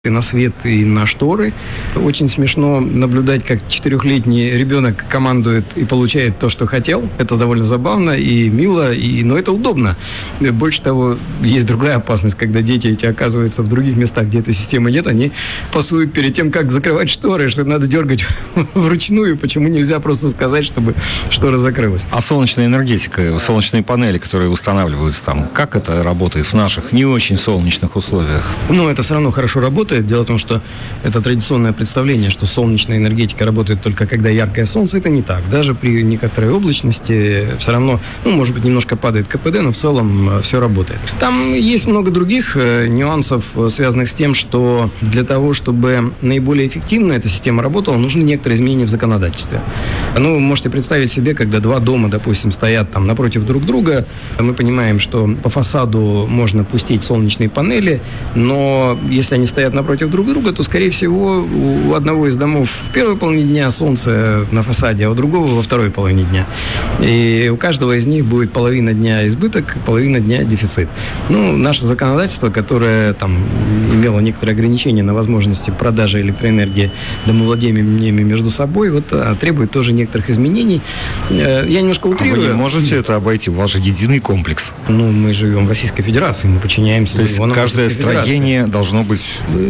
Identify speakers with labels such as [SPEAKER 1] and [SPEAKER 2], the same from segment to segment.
[SPEAKER 1] и на свет, и на шторы. Очень смешно наблюдать, как 4-летний ребенок командует и получает то, что хотел. Это довольно забавно и мило, но это удобно. Больше того, есть другая опасность, когда дети эти оказываются в других местах, где этой системы нет, они пасуют перед тем, как закрывать шторы, что надо дергать вручную, почему нельзя просто сказать, чтобы штора закрылась.
[SPEAKER 2] А солнечная энергетика, солнечные панели, которые устанавливаются там, как это работает в наших не очень солнечных условиях?
[SPEAKER 1] Это все равно хорошо работает. Дело в том, что это традиционное представление, что солнечная энергетика работает только когда яркое солнце. Это не так. Даже при некоторой облачности все равно, может быть, немножко падает КПД, но в целом все работает. Там есть много других нюансов, связанных с тем, что для того, чтобы наиболее эффективно эта система работала, нужны некоторые изменения в законодательстве. Вы можете представить себе, когда два дома, допустим, стоят там напротив друг друга, мы понимаем, что по фасаду можно пустить солнечные панели, но если они стоят напротив друг друга, то, скорее всего, у одного из домов в первой половине дня солнце на фасаде, а у другого во второй половине дня. И у каждого из них будет половина дня избыток, половина дня дефицит. Наше законодательство, которое там имело некоторые ограничения на возможности продажи электроэнергии домовладельцами между собой, требует тоже некоторых изменений. Я немножко утрирую.
[SPEAKER 2] А вы не можете это обойти? У вас же единый комплекс.
[SPEAKER 1] Мы живем в Российской Федерации, мы подчиняемся законам
[SPEAKER 2] каждое
[SPEAKER 1] Российской Федерации.
[SPEAKER 2] строение должно быть...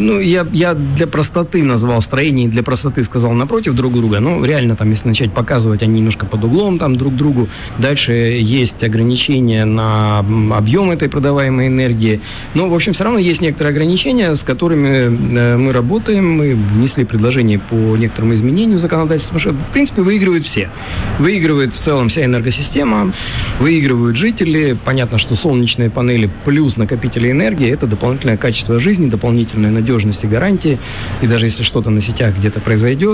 [SPEAKER 1] Я для простоты назвал строение, для простоты сказал напротив друг друга. Реально, если начать показывать, они немножко под углом друг к другу. Дальше есть ограничения на объем этой продаваемой энергии. Но, в общем, все равно есть некоторые ограничения, с которыми мы работаем. Мы внесли предложение по некоторым изменению законодательства, потому что, в принципе, выигрывают все. Выигрывает в целом вся энергосистема, выигрывают жители. Понятно, что солнечные панели плюс накопители энергии – это дополнительное качество жизни, дополнительная надежность и гарантии. И даже если что-то на сетях где-то произойдет,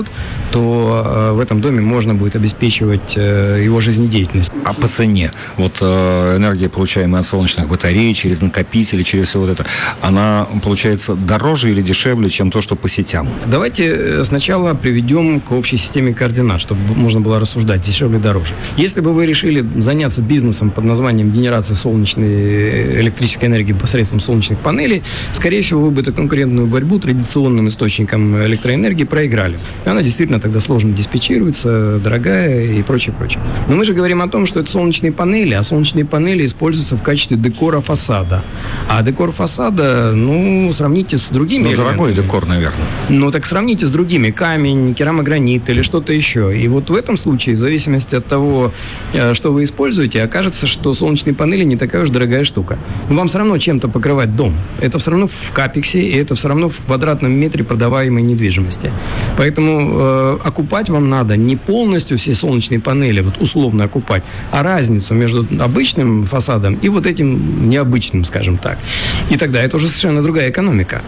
[SPEAKER 1] то в этом доме можно будет обеспечивать его жизнедеятельность.
[SPEAKER 2] А по цене? Энергия, получаемая от солнечных батарей, через накопители, через все это, она получается дороже или дешевле, чем то, что по сетям?
[SPEAKER 1] Давайте сначала приведем к общей системе координат, чтобы можно было рассуждать, дешевле, дороже. Если бы вы решили заняться бизнесом под названием генерация солнечной электрической энергии посредством солнечных панелей, скорее всего, вы бы эту конкурентную борьбу традиционным источником электроэнергии проиграли. Она действительно тогда сложно диспетчируется, дорогая и прочее. Но мы же говорим о том, что это солнечные панели, а солнечные панели используются в качестве декора фасада. А декор фасада, сравните с другими элементами.
[SPEAKER 2] Дорогой декор, наверное.
[SPEAKER 1] Так сравните с другими. Камень, керамогранит или что-то еще. И в этом случае, в зависимости от того, что вы используете, окажется, что солнечные панели не такая уж дорогая штука. Но вам все равно чем-то покрывать дом. Это все равно в капексе, и это все равно в квадратном метре продаваемой недвижимости. Поэтому окупать вам надо не полностью все солнечные панели, условно окупать, а разницу между обычным фасадом и этим необычным, скажем так. И тогда это уже совершенно другая экономика.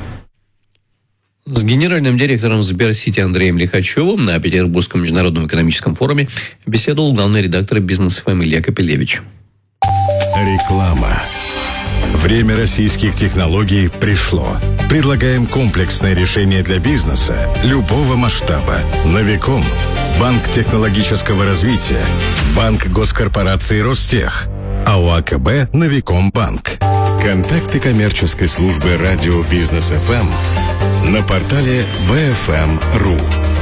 [SPEAKER 3] С генеральным директором Сберсити Андреем Лихачевым на Петербургском международном экономическом форуме беседовал главный редактор «Бизнес ФМ» Илья Капелевич.
[SPEAKER 4] Реклама. Время российских технологий пришло. Предлагаем комплексное решение для бизнеса любого масштаба. Новиком. Банк технологического развития. Банк госкорпорации Ростех. АО АКБ «Новиком Банк». Контакты коммерческой службы радио «Бизнес ФМ» на портале bfm.ru.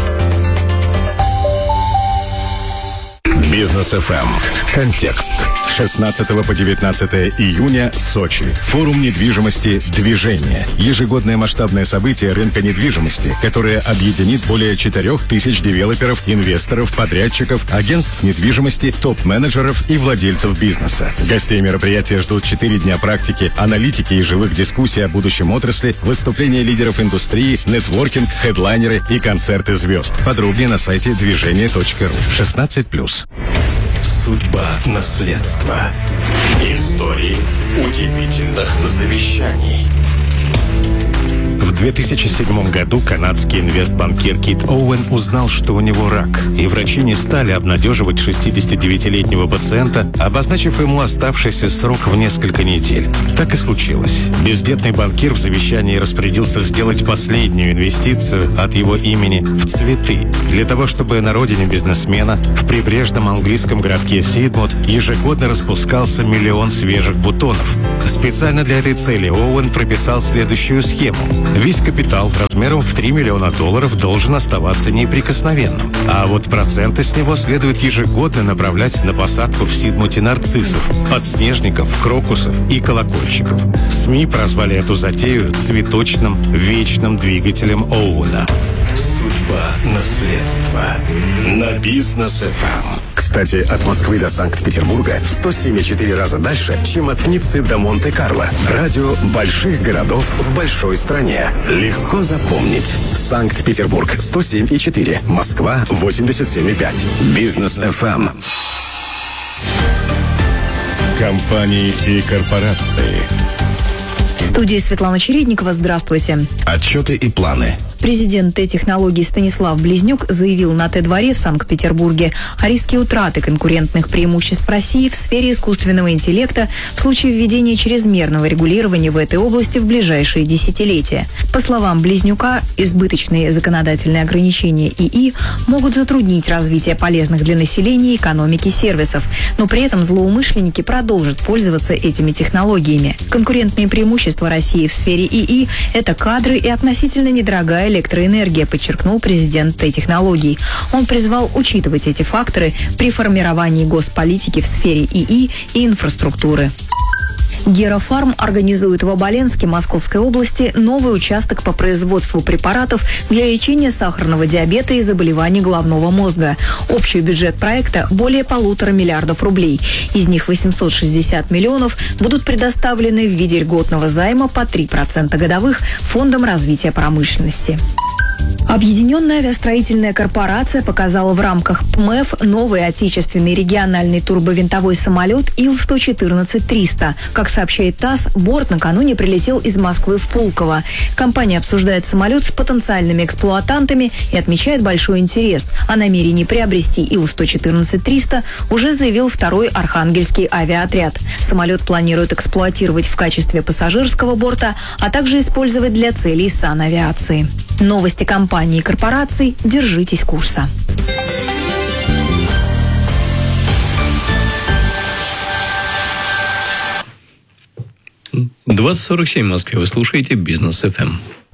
[SPEAKER 4] Бизнес ФМ. Контекст. С 16 по 19 июня Сочи. Форум недвижимости «Движение». Ежегодное масштабное событие рынка недвижимости, которое объединит более 4000 девелоперов, инвесторов, подрядчиков, агентств недвижимости, топ-менеджеров и владельцев бизнеса. Гостей мероприятия ждут 4 дня практики, аналитики и живых дискуссий о будущем отрасли, выступления лидеров индустрии, нетворкинг, хедлайнеры и концерты звезд. Подробнее на сайте движение.ру. 16+. Судьба наследства. Истории удивительных завещаний. В 2007 году канадский инвестбанкир Кит Оуэн узнал, что у него рак, и врачи не стали обнадеживать 69-летнего пациента, обозначив ему оставшийся срок в несколько недель. Так и случилось. Бездетный банкир в завещании распорядился сделать последнюю инвестицию от его имени в цветы, для того, чтобы на родине бизнесмена в прибрежном английском городке Сидмут ежегодно распускался 1 миллион свежих бутонов. Специально для этой цели Оуэн прописал следующую схему. Весь капитал размером в $3 миллиона должен оставаться неприкосновенным. А вот проценты с него следует ежегодно направлять на посадку в Сидмуте нарциссов, подснежников, крокусов и колокольчиков. СМИ прозвали эту затею цветочным вечным двигателем Оуэна. Судьба наследства на Бизнес ФМ. Кстати, от Москвы до Санкт-Петербурга в 107,4 раза дальше, чем от Ниццы до Монте-Карло. Радио больших городов в большой стране. Легко запомнить. Санкт-Петербург 107,4. Москва 87,5. Бизнес ФМ. Компании и корпорации.
[SPEAKER 5] В студии Светлана Чередникова. Здравствуйте.
[SPEAKER 4] Отчеты и планы.
[SPEAKER 5] Президент Т-технологий Станислав Близнюк заявил на Т-дворе в Санкт-Петербурге о риске утраты конкурентных преимуществ России в сфере искусственного интеллекта в случае введения чрезмерного регулирования в этой области в ближайшие десятилетия. По словам Близнюка, избыточные законодательные ограничения ИИ могут затруднить развитие полезных для населения экономики сервисов, но при этом злоумышленники продолжат пользоваться этими технологиями. Конкурентные преимущества России в сфере ИИ – это кадры и относительно недорогая электроэнергия, подчеркнул президент Т-технологий. Он призвал учитывать эти факторы при формировании госполитики в сфере ИИ и инфраструктуры. Герофарм организует в Оболенске Московской области новый участок по производству препаратов для лечения сахарного диабета и заболеваний головного мозга. Общий бюджет проекта более 1,5 миллиарда рублей. Из них 860 миллионов будут предоставлены в виде льготного займа по 3% годовых Фондом развития промышленности. Объединенная авиастроительная корпорация показала в рамках ПМЭФ новый отечественный региональный турбовинтовой самолет Ил-114-300. Как сообщает ТАСС, борт накануне прилетел из Москвы в Пулково. Компания обсуждает самолет с потенциальными эксплуатантами и отмечает большой интерес. О намерении приобрести Ил-114-300 уже заявил второй Архангельский авиаотряд. Самолет планируют эксплуатировать в качестве пассажирского борта, а также использовать для целей санавиации. Новости компаний и корпораций. Держитесь курса.
[SPEAKER 3] — 20:47 в Москве. Вы слушаете Бизнес ФМ.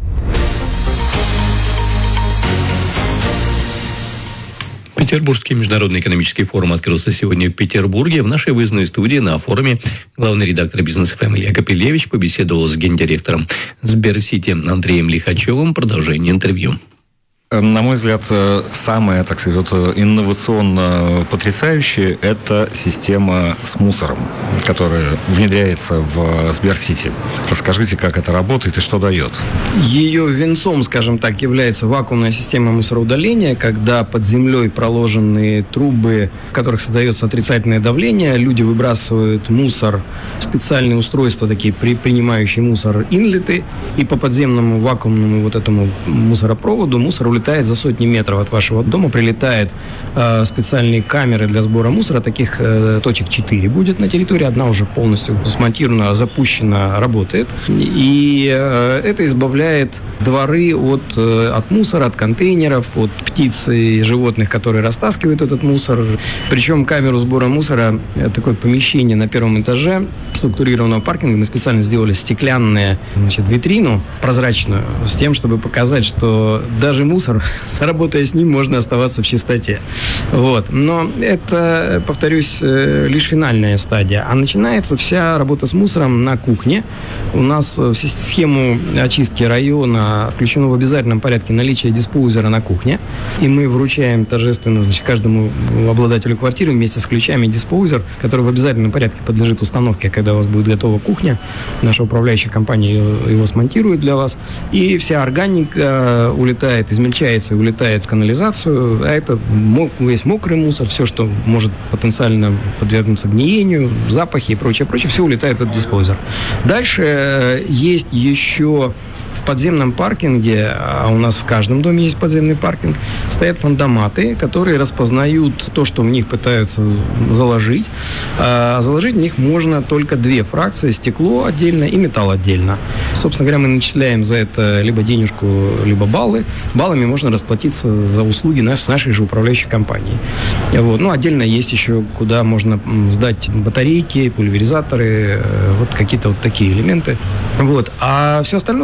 [SPEAKER 3] Петербургский международный экономический форум открылся сегодня в Петербурге. В нашей выездной студии на форуме главный редактор Бизнес ФМ Илья Капелевич побеседовал с гендиректором Сберсити Андреем Лихачевым. Продолжение интервью.
[SPEAKER 2] На мой взгляд, самое, так сказать, инновационно потрясающее – это система с мусором, которая внедряется в Сберсити. Расскажите, как это работает и что дает?
[SPEAKER 1] Ее венцом, скажем так, является вакуумная система мусороудаления, когда под землей проложены трубы, в которых создается отрицательное давление, люди выбрасывают мусор, специальные устройства такие, принимающие мусор, инлеты, и по подземному вакуумному вот этому мусоропроводу мусор улетает за сотни метров от вашего дома, прилетает специальные камеры для сбора мусора, таких точек 4 будет на территории, одна уже полностью смонтирована, запущена, работает, и это избавляет дворы от мусора, от контейнеров, от птиц и животных, которые растаскивают этот мусор. Причем камеру сбора мусора, такое помещение на первом этаже структурированного паркинга, мы специально сделали стеклянную, витрину прозрачную, с тем, чтобы показать, что даже мусор, работая с ним, можно оставаться в чистоте. Вот. Но это, повторюсь, лишь финальная стадия. А начинается вся работа с мусором на кухне. У нас в схему очистки района включено в обязательном порядке наличие диспоузера на кухне. И мы вручаем торжественно, каждому обладателю квартиры вместе с ключами диспоузер, который в обязательном порядке подлежит установке, когда у вас будет готова кухня. Наша управляющая компания его смонтирует для вас. И вся органика улетает, измельчается и улетает в канализацию, а это весь мокрый мусор, все, что может потенциально подвергнуться гниению, запахи и прочее, все улетает в этот диспоузер. Дальше есть еще в подземном паркинге, а у нас в каждом доме есть подземный паркинг, стоят фандоматы, которые распознают то, что в них пытаются заложить. А заложить в них можно только две фракции: стекло отдельно и металл отдельно. Собственно говоря, мы начисляем за это либо денежку, либо баллы. Баллами можно расплатиться за услуги с нашей же управляющей компанией. Вот. Ну, отдельно есть еще, куда можно сдать батарейки, пульверизаторы, вот какие-то вот такие элементы. Вот. А все остальное смешано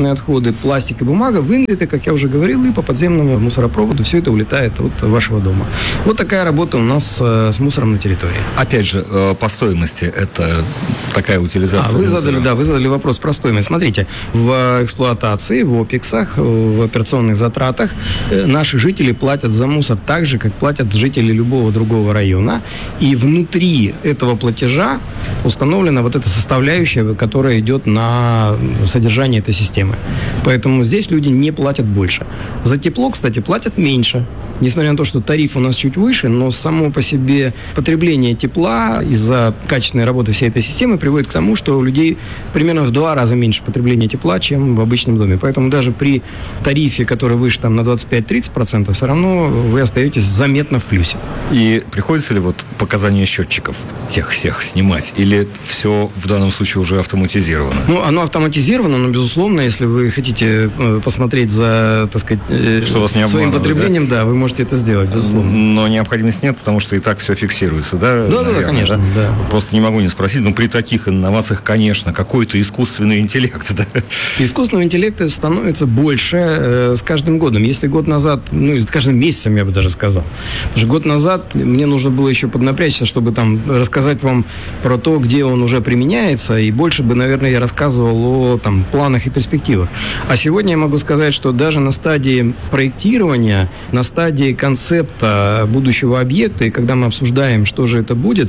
[SPEAKER 1] бытовые отходы, пластик и бумага вылиты, как я уже говорил, и по подземному мусоропроводу все это улетает от вашего дома. Вот такая работа у нас с мусором на территории.
[SPEAKER 2] Опять же, по стоимости это такая утилизация.
[SPEAKER 1] Вы задали вопрос про стоимость. Смотрите, в эксплуатации, в ОПЕКСах, в операционных затратах наши жители платят за мусор так же, как платят жители любого другого района. И внутри этого платежа установлена вот эта составляющая, которая идет на содержание этой системы. Поэтому здесь люди не платят больше. За тепло, кстати, платят меньше. Несмотря на то, что тариф у нас чуть выше, но само по себе потребление тепла из-за качественной работы всей этой системы приводит к тому, что у людей примерно в 2 раза меньше потребления тепла, чем в обычном доме. Поэтому даже при тарифе, который выше там, на 25-30%, все равно вы остаетесь заметно в плюсе.
[SPEAKER 2] И приходится ли вот показания счетчиков тех всех снимать? Или все в данном случае уже автоматизировано?
[SPEAKER 1] Ну, оно автоматизировано, но, безусловно, если вы хотите посмотреть за, так сказать,
[SPEAKER 2] что вас не
[SPEAKER 1] своим потреблением, да, вы можете это сделать, безусловно.
[SPEAKER 2] Но необходимости нет, потому что и так все фиксируется, да?
[SPEAKER 1] Да, конечно, да.
[SPEAKER 2] Просто не могу не спросить, при таких инновациях, конечно, какой-то искусственный интеллект, да?
[SPEAKER 1] Искусственного интеллекта становится больше с каждым годом. Если год назад, с каждым месяцем, я бы даже сказал. Потому что год назад мне нужно было еще поднапрячься, чтобы там рассказать вам про то, где он уже применяется, и больше бы, наверное, я рассказывал о там, планах и перспективах. А сегодня я могу сказать, что даже на стадии проектирования, на стадии концепта будущего объекта, и когда мы обсуждаем, что же это будет,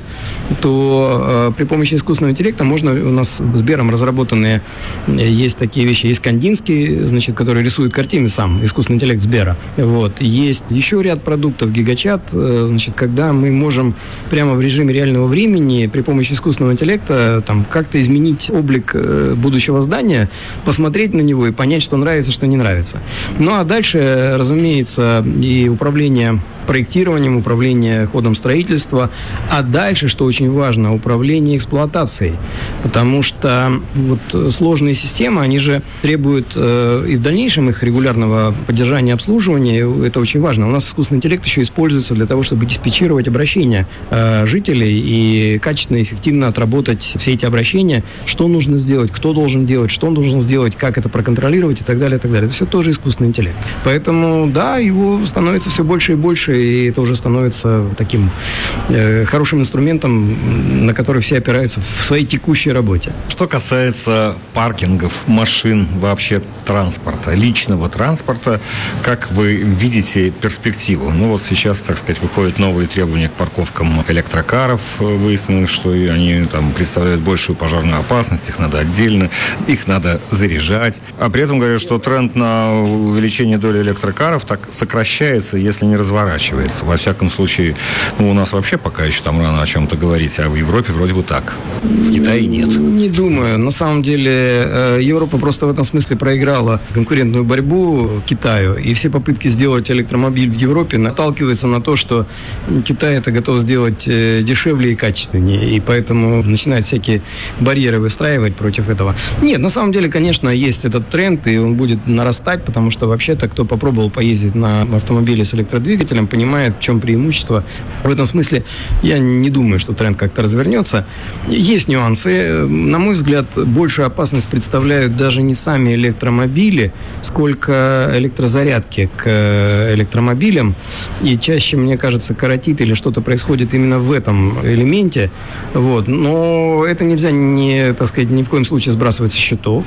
[SPEAKER 1] то при помощи искусственного интеллекта можно, у нас с Сбером разработанные есть такие вещи, есть Кандинский, значит, который рисует картины сам, искусственный интеллект Сбера. Вот. Есть еще ряд продуктов, Гигачат, значит, когда мы можем прямо в режиме реального времени при помощи искусственного интеллекта там, как-то изменить облик будущего здания, посмотреть на него и понять, что нравится, что не нравится. Ну, а дальше, разумеется, и управление проектированием, управление ходом строительства, а дальше, что очень важно, управление эксплуатацией, потому что вот сложные системы, они же требуют и в дальнейшем их регулярного поддержания и обслуживания, это очень важно. У нас искусственный интеллект еще используется для того, чтобы диспетчировать обращения жителей и качественно и эффективно отработать все эти обращения, что нужно сделать, кто должен делать, что он должен сделать, как это проконтролировать и так далее, и так далее. Это все тоже искусственный интеллект. Поэтому, да, его становится все больше и больше, и это уже становится таким хорошим инструментом, на который все опираются в своей текущей работе.
[SPEAKER 2] Что касается паркингов, машин, вообще транспорта, личного транспорта, как вы видите перспективу? Ну вот сейчас, так сказать, выходят новые требования к парковкам электрокаров, выяснилось, что они там представляют большую пожарную опасность, их надо отдельно, их надо заряжать, а при этом говорят, что тренд на увеличение доли электрокаров так сокращается, если не разворачивается. Во всяком случае, у нас вообще пока еще там рано о чем-то говорить, а в Европе вроде бы так. В Китае нет.
[SPEAKER 1] Не думаю. На самом деле, Европа просто в этом смысле проиграла конкурентную борьбу Китаю, и все попытки сделать электромобиль в Европе наталкиваются на то, что Китай это готов сделать дешевле и качественнее, и поэтому начинает всякие барьеры выстраивать против этого. Нет, на самом деле, конечно, есть этот тренд, и он будет нарастать, потому что вообще-то, кто попробовал поездить на автомобиле с электродвигателем, понимает, в чем преимущество. В этом смысле я не думаю, что тренд как-то развернется. Есть нюансы. На мой взгляд, большую опасность представляют даже не сами электромобили, сколько электрозарядки к электромобилям. И чаще, мне кажется, коротит или что-то происходит именно в этом элементе. Вот. Но это нельзя так сказать, ни в коем случае сбрасывать со счетов.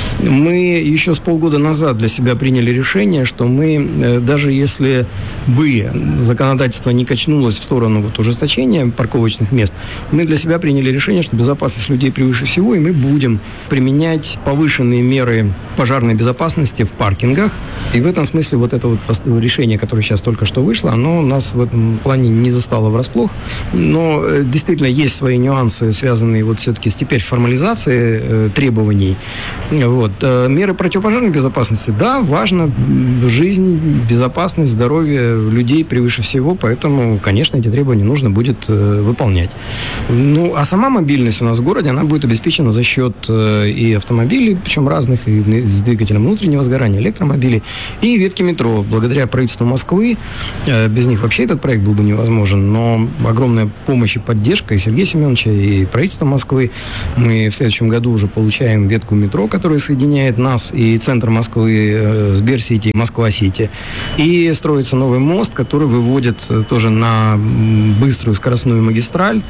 [SPEAKER 1] Мы еще с полгода назад для себя приняли решение, что мы, даже если бы законодательство не качнулось в сторону ужесточения парковочных мест, мы для себя приняли решение, что безопасность людей превыше всего, и мы будем применять повышенные меры пожарной безопасности в паркингах. И в этом смысле вот это вот решение, которое сейчас только что вышло, оно нас в этом плане не застало врасплох. Но действительно есть свои нюансы, связанные вот все-таки с теперь формализацией требований. Вот. Меры противопожарной безопасности, да, важно. Жизнь, безопасность, здоровье людей людей превыше всего, поэтому, конечно, эти требования нужно будет выполнять. Ну, а сама мобильность у нас в городе, она будет обеспечена за счет и автомобилей, причем разных, и с двигателем внутреннего сгорания, электромобилей, и ветки метро. Благодаря правительству Москвы, без них вообще этот проект был бы невозможен, но огромная помощь и поддержка и Сергея Семеновича, и правительства Москвы. Мы в следующем году уже получаем ветку метро, которая соединяет нас и центр Москвы, Сберсити, Москва-Сити. И строится новый мост, который выводит тоже на быструю скоростную магистраль.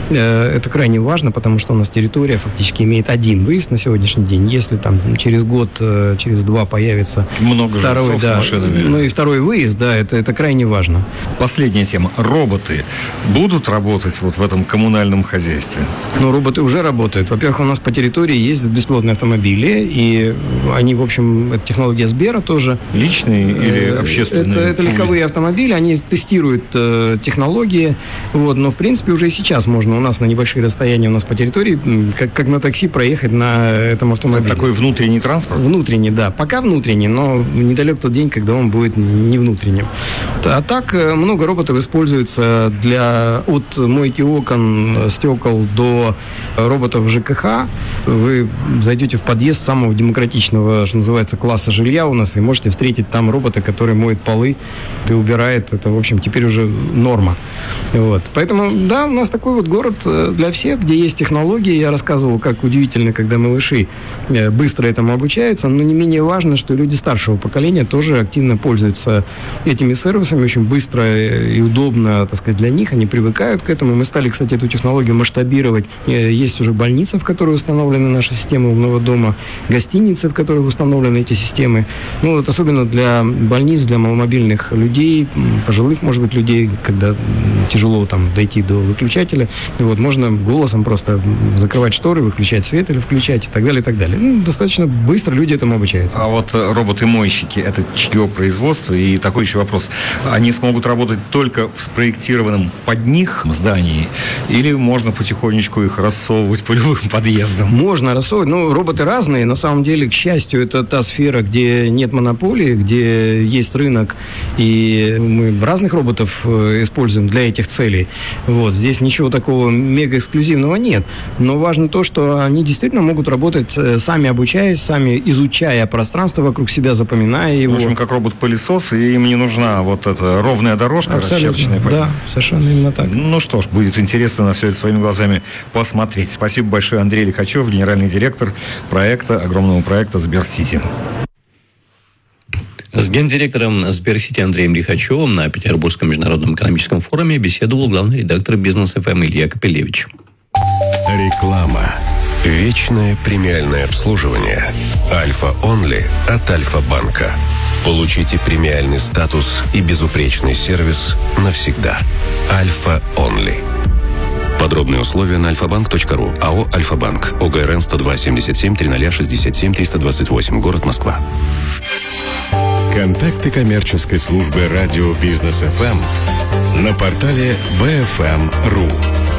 [SPEAKER 1] Это крайне важно, потому что у нас территория фактически имеет один выезд на сегодняшний день. Если там через год, через два появится
[SPEAKER 2] много
[SPEAKER 1] второй,
[SPEAKER 2] с машинами.
[SPEAKER 1] ну и второй выезд, да, это крайне важно.
[SPEAKER 2] Последняя тема. Роботы будут работать вот в этом коммунальном хозяйстве?
[SPEAKER 1] Ну, роботы уже работают. Во-первых, у нас по территории ездят беспилотные автомобили, и они, в общем, это технология Сбера тоже.
[SPEAKER 2] Личные или общественные?
[SPEAKER 1] Это легковые автомобили, они тестируют технологии, вот, но, в принципе, уже и сейчас можно у нас на небольшие расстояния у нас по территории, как на такси, проехать на этом автомобиле.
[SPEAKER 2] Такой внутренний транспорт?
[SPEAKER 1] Внутренний, да. Пока внутренний, но недалек тот день, когда он будет не внутренним. А так, много роботов используется от мойки окон, стекол до роботов ЖКХ. Вы зайдете в подъезд самого демократичного, что называется, класса жилья у нас, и можете встретить там робота, который моет полы и убирает. Это, в общем, теперь уже норма. Вот. Поэтому, да, у нас такой вот город для всех, где есть технологии. Я рассказывал, как удивительно, когда малыши быстро этому обучаются, но не менее важно, что люди старшего поколения тоже активно пользуются этими сервисами, очень быстро и удобно, так сказать, для них, они привыкают к этому. Мы стали, кстати, эту технологию масштабировать. Есть уже больницы, в которые установлены наши системы умного дома, гостиницы, в которых установлены эти системы. Ну, вот особенно для больниц, для маломобильных людей, пожилых, может быть, людей, когда тяжело там дойти до выключателя. И вот можно голосом просто закрывать шторы, выключать свет или включать и так далее, и так далее. Ну, достаточно быстро люди этому обучаются.
[SPEAKER 2] А вот роботы-мойщики, это чье производство? И такой еще вопрос. Они смогут работать только в спроектированном под них здании? Или можно потихонечку их рассовывать по любым подъездам?
[SPEAKER 1] Можно рассовывать. Ну, роботы разные. На самом деле, к счастью, это та сфера, где нет монополии, где есть рынок, и мы разных роботов используем для этих целей. Вот. Здесь ничего такого мега-эксклюзивного нет. Но важно то, что они действительно могут работать, сами обучаясь, сами изучая пространство вокруг себя, запоминая его.
[SPEAKER 2] В общем, как робот-пылесос, и им не нужна вот эта ровная дорожка, расчерченная.
[SPEAKER 1] Да, совершенно именно так.
[SPEAKER 2] Ну что ж, будет интересно на все это своими глазами посмотреть. Спасибо большое, Андрей Лихачев, генеральный директор огромного проекта «Сберсити».
[SPEAKER 3] С гендиректором Сберсити Андреем Лихачевым на Петербургском международном экономическом форуме беседовал главный редактор Бизнес ФМ Илья Капелевич.
[SPEAKER 6] Реклама. Вечное премиальное обслуживание. Альфа Онли от Альфа-банка. Получите премиальный статус и безупречный сервис навсегда. Альфа Онли. Подробные условия на alfabank.ru. АО «Альфа-банк». ОГРН 102-77-367-328. Город Москва.
[SPEAKER 4] Контакты коммерческой службы радио Бизнес ФМ на портале bfm.ru.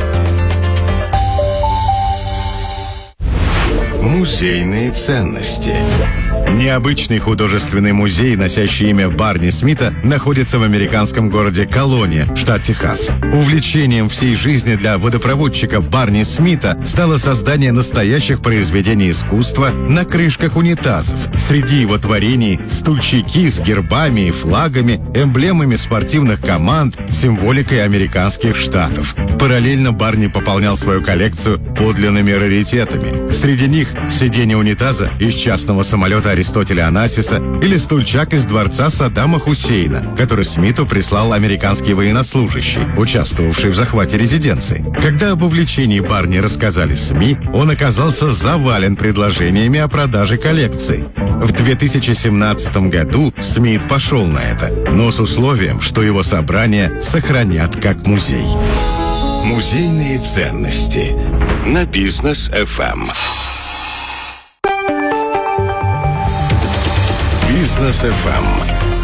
[SPEAKER 4] Музейные ценности. Необычный художественный музей, носящий имя Барни Смита, находится в американском городе Колония, штат Техас. Увлечением всей жизни для водопроводчика Барни Смита стало создание настоящих произведений искусства на крышках унитазов. Среди его творений стульчики с гербами и флагами, эмблемами спортивных команд, символикой американских штатов. Параллельно Барни пополнял свою коллекцию подлинными раритетами. Среди них сиденье унитаза из частного самолета Аристотеля Онасиса или стульчак из дворца Саддама Хусейна, который Смиту прислал американский военнослужащий, участвовавший в захвате резиденции. Когда об увлечении Барни рассказали СМИ, он оказался завален предложениями о продаже коллекции. В 2017 году Смит пошел на это, но с условием, что его собрания сохранят как музей. Музейные ценности на Бизнес ФМ. Бизнес ФМ.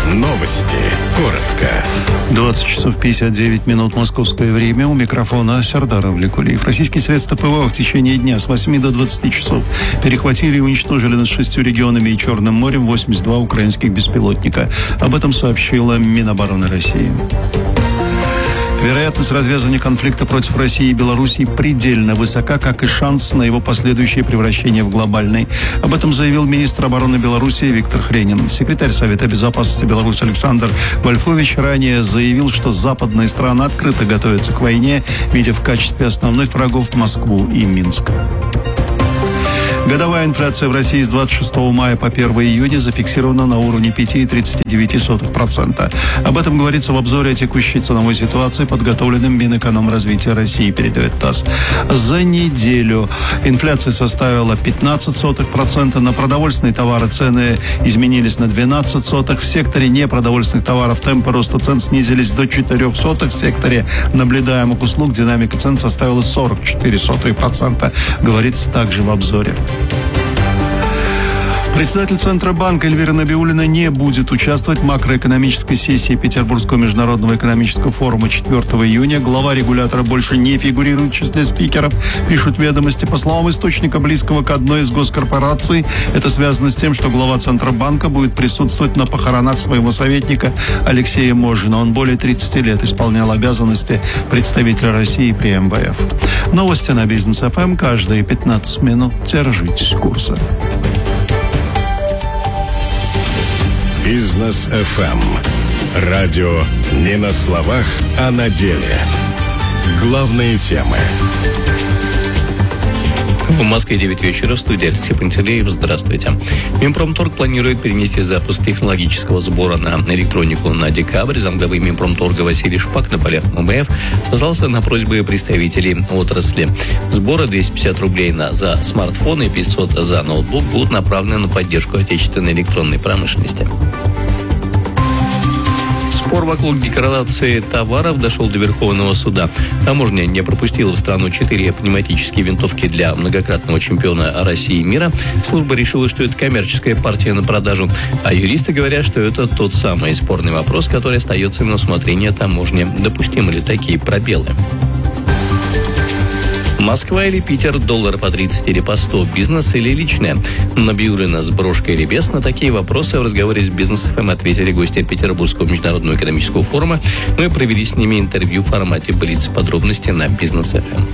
[SPEAKER 4] Новости. Коротко.
[SPEAKER 7] 20 часов 59 минут московское время. У микрофона Сардар Авликулиев. Российские средства ПВО в течение дня с 8 до 20 часов перехватили и уничтожили над 6 регионами и Черным морем 82 украинских беспилотника. Об этом сообщила Минобороны России. Вероятность развязывания конфликта против России и Белоруссии предельно высока, как и шанс на его последующее превращение в глобальный. Об этом заявил министр обороны Белоруссии Виктор Хренин. Секретарь Совета безопасности Беларуси Александр Вольфович ранее заявил, что западные страны открыто готовятся к войне, видя в качестве основных врагов Москву и Минск. Годовая инфляция в России с 26 мая по 1 июня зафиксирована на уровне 5,39%. Об этом говорится в обзоре о текущей ценовой ситуации, подготовленном Минэкономразвития России, передает ТАСС. За неделю инфляция составила 0,15%. На продовольственные товары цены изменились на 0,12%. В секторе непродовольственных товаров темпы роста цен снизились до 0,04%. В секторе наблюдаемых услуг динамика цен составила 0,44%. Говорится также в обзоре. Председатель Центробанка Эльвира Набиуллина не будет участвовать в макроэкономической сессии Петербургского международного экономического форума 4 июня. Глава регулятора больше не фигурирует в числе спикеров, пишут ведомости. По словам источника, близкого к одной из госкорпораций, это связано с тем, что глава Центробанка будет присутствовать на похоронах своего советника Алексея Можина. Он более 30 лет исполнял обязанности представителя России при МВФ. Новости на Бизнес ФМ каждые 15 минут. Держитесь курса.
[SPEAKER 4] Бизнес ФМ. Радио не на словах, а на деле. Главные темы.
[SPEAKER 3] В Москве 9 вечера, в студии Алексей Пантелеев. Здравствуйте. Минпромторг планирует перенести запуск технологического сбора на электронику на декабрь. Замглавы Минпромторга Василий Шпак на полях МВФ сослался на просьбы представителей отрасли. Сборы 250 рублей за смартфон и 500 за ноутбук будут направлены на поддержку отечественной электронной промышленности. Спор вокруг декларации товаров дошел до Верховного суда. Таможня не пропустила в страну 4 пневматические винтовки для многократного чемпиона России и мира. Служба решила, что это коммерческая партия на продажу. А юристы говорят, что это тот самый спорный вопрос, который остается на усмотрение таможни. Допустимы ли такие пробелы? Москва или Питер, доллар по 30 или по 100, бизнес или личное? Набиуллина с брошкой или без? На такие вопросы в разговоре с Бизнес ФМ ответили гости Петербургского международного экономического форума. Мы провели с ними интервью в формате Блиц. Подробности на Бизнес ФМ.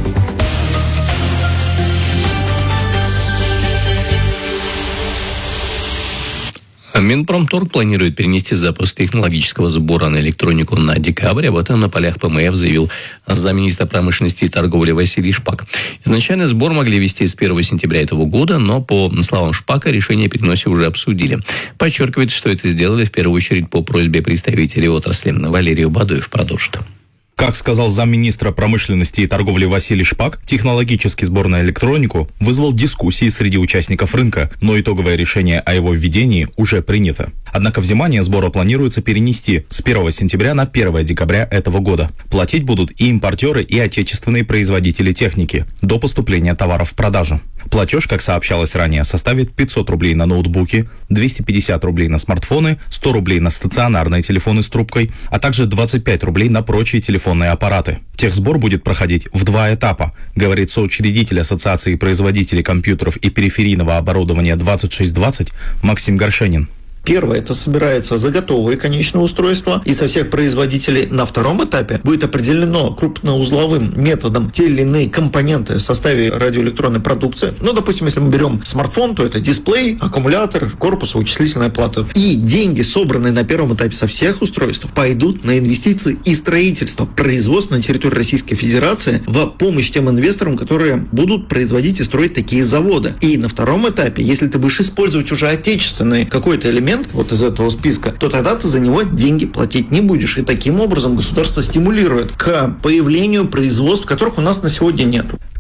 [SPEAKER 3] Минпромторг планирует перенести запуск технологического сбора на электронику на декабрь. Об этом на полях ПМФ заявил замминистра промышленности и торговли Василий Шпак. Изначально сбор могли вести с 1 сентября этого года, но, по словам Шпака, решение о переносе уже обсудили. Подчеркивается, что это сделали в первую очередь по просьбе представителей отрасли. Валерий Бадуев продолжит.
[SPEAKER 8] Как сказал замминистра промышленности и торговли Василий Шпак, технологический сбор на электронику вызвал дискуссии среди участников рынка, но итоговое решение о его введении уже принято. Однако взимание сбора планируется перенести с 1 сентября на 1 декабря этого года. Платить будут и импортеры, и отечественные производители техники до поступления товаров в продажу. Платеж, как сообщалось ранее, составит 500 рублей на ноутбуки, 250 рублей на смартфоны, 100 рублей на стационарные телефоны с трубкой, а также 25 рублей на прочие телефонные аппараты. Техсбор будет проходить в 2 этапа, говорит соучредитель Ассоциации производителей компьютеров и периферийного оборудования 2620 Максим Горшенин.
[SPEAKER 9] Первое, это собирается заготовое конечное устройство, и со всех производителей на втором этапе будет определено крупноузловым методом те или иные компоненты в составе радиоэлектронной продукции. Ну, допустим, если мы берем смартфон, то это дисплей, аккумулятор, корпус, вычислительная плата. И деньги, собранные на первом этапе со всех устройств, пойдут на инвестиции и строительство производства на территории Российской Федерации в помощь тем инвесторам, которые будут производить и строить такие заводы. И на втором этапе, если ты будешь использовать уже отечественный какой-то элемент вот из этого списка, то тогда ты за него деньги платить не будешь. И таким образом государство стимулирует к появлению производств, которых у нас на сегодня нет.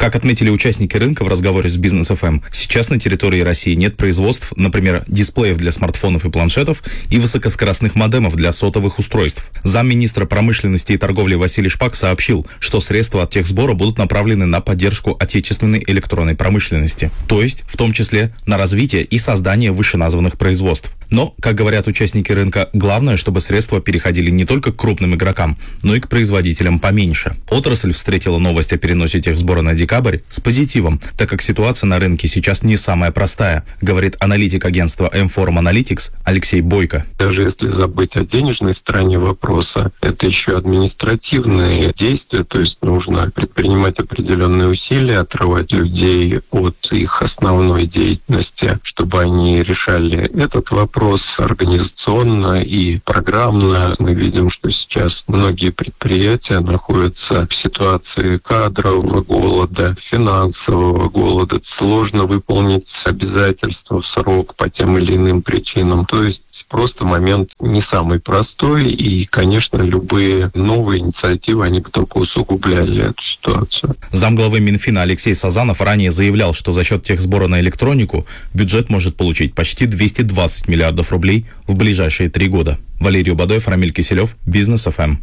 [SPEAKER 8] Как отметили участники рынка в разговоре с Бизнес ФМ, сейчас на территории России нет производств, например, дисплеев для смартфонов и планшетов и высокоскоростных модемов для сотовых устройств. Замминистра промышленности и торговли Василий Шпак сообщил, что средства от техсбора будут направлены на поддержку отечественной электронной промышленности, то есть в том числе на развитие и создание вышеназванных производств. Но, как говорят участники рынка, главное, чтобы средства переходили не только к крупным игрокам, но и к производителям поменьше. Отрасль встретила новость о переносе техсбора на декабрь с позитивом, так как ситуация на рынке сейчас не самая простая, говорит аналитик агентства M-Forum Analytics Алексей Бойко.
[SPEAKER 10] Даже если забыть о денежной стороне вопроса, это еще административные действия, то есть нужно предпринимать определенные усилия, отрывать людей от их основной деятельности, чтобы они решали этот вопрос организационно и программно. Мы видим, что сейчас многие предприятия находятся в ситуации кадрового голода, финансового голода. Сложно выполнить обязательства в срок по тем или иным причинам. То есть просто момент не самый простой, и, конечно, любые новые инициативы, они бы только усугубляли эту ситуацию.
[SPEAKER 8] Замглавы Минфина Алексей Сазанов ранее заявлял, что за счет техсбора на электронику бюджет может получить почти 220 миллиардов рублей в ближайшие 3 года. Валерий Бадоев, Рамиль Киселев, Бизнес ФМ.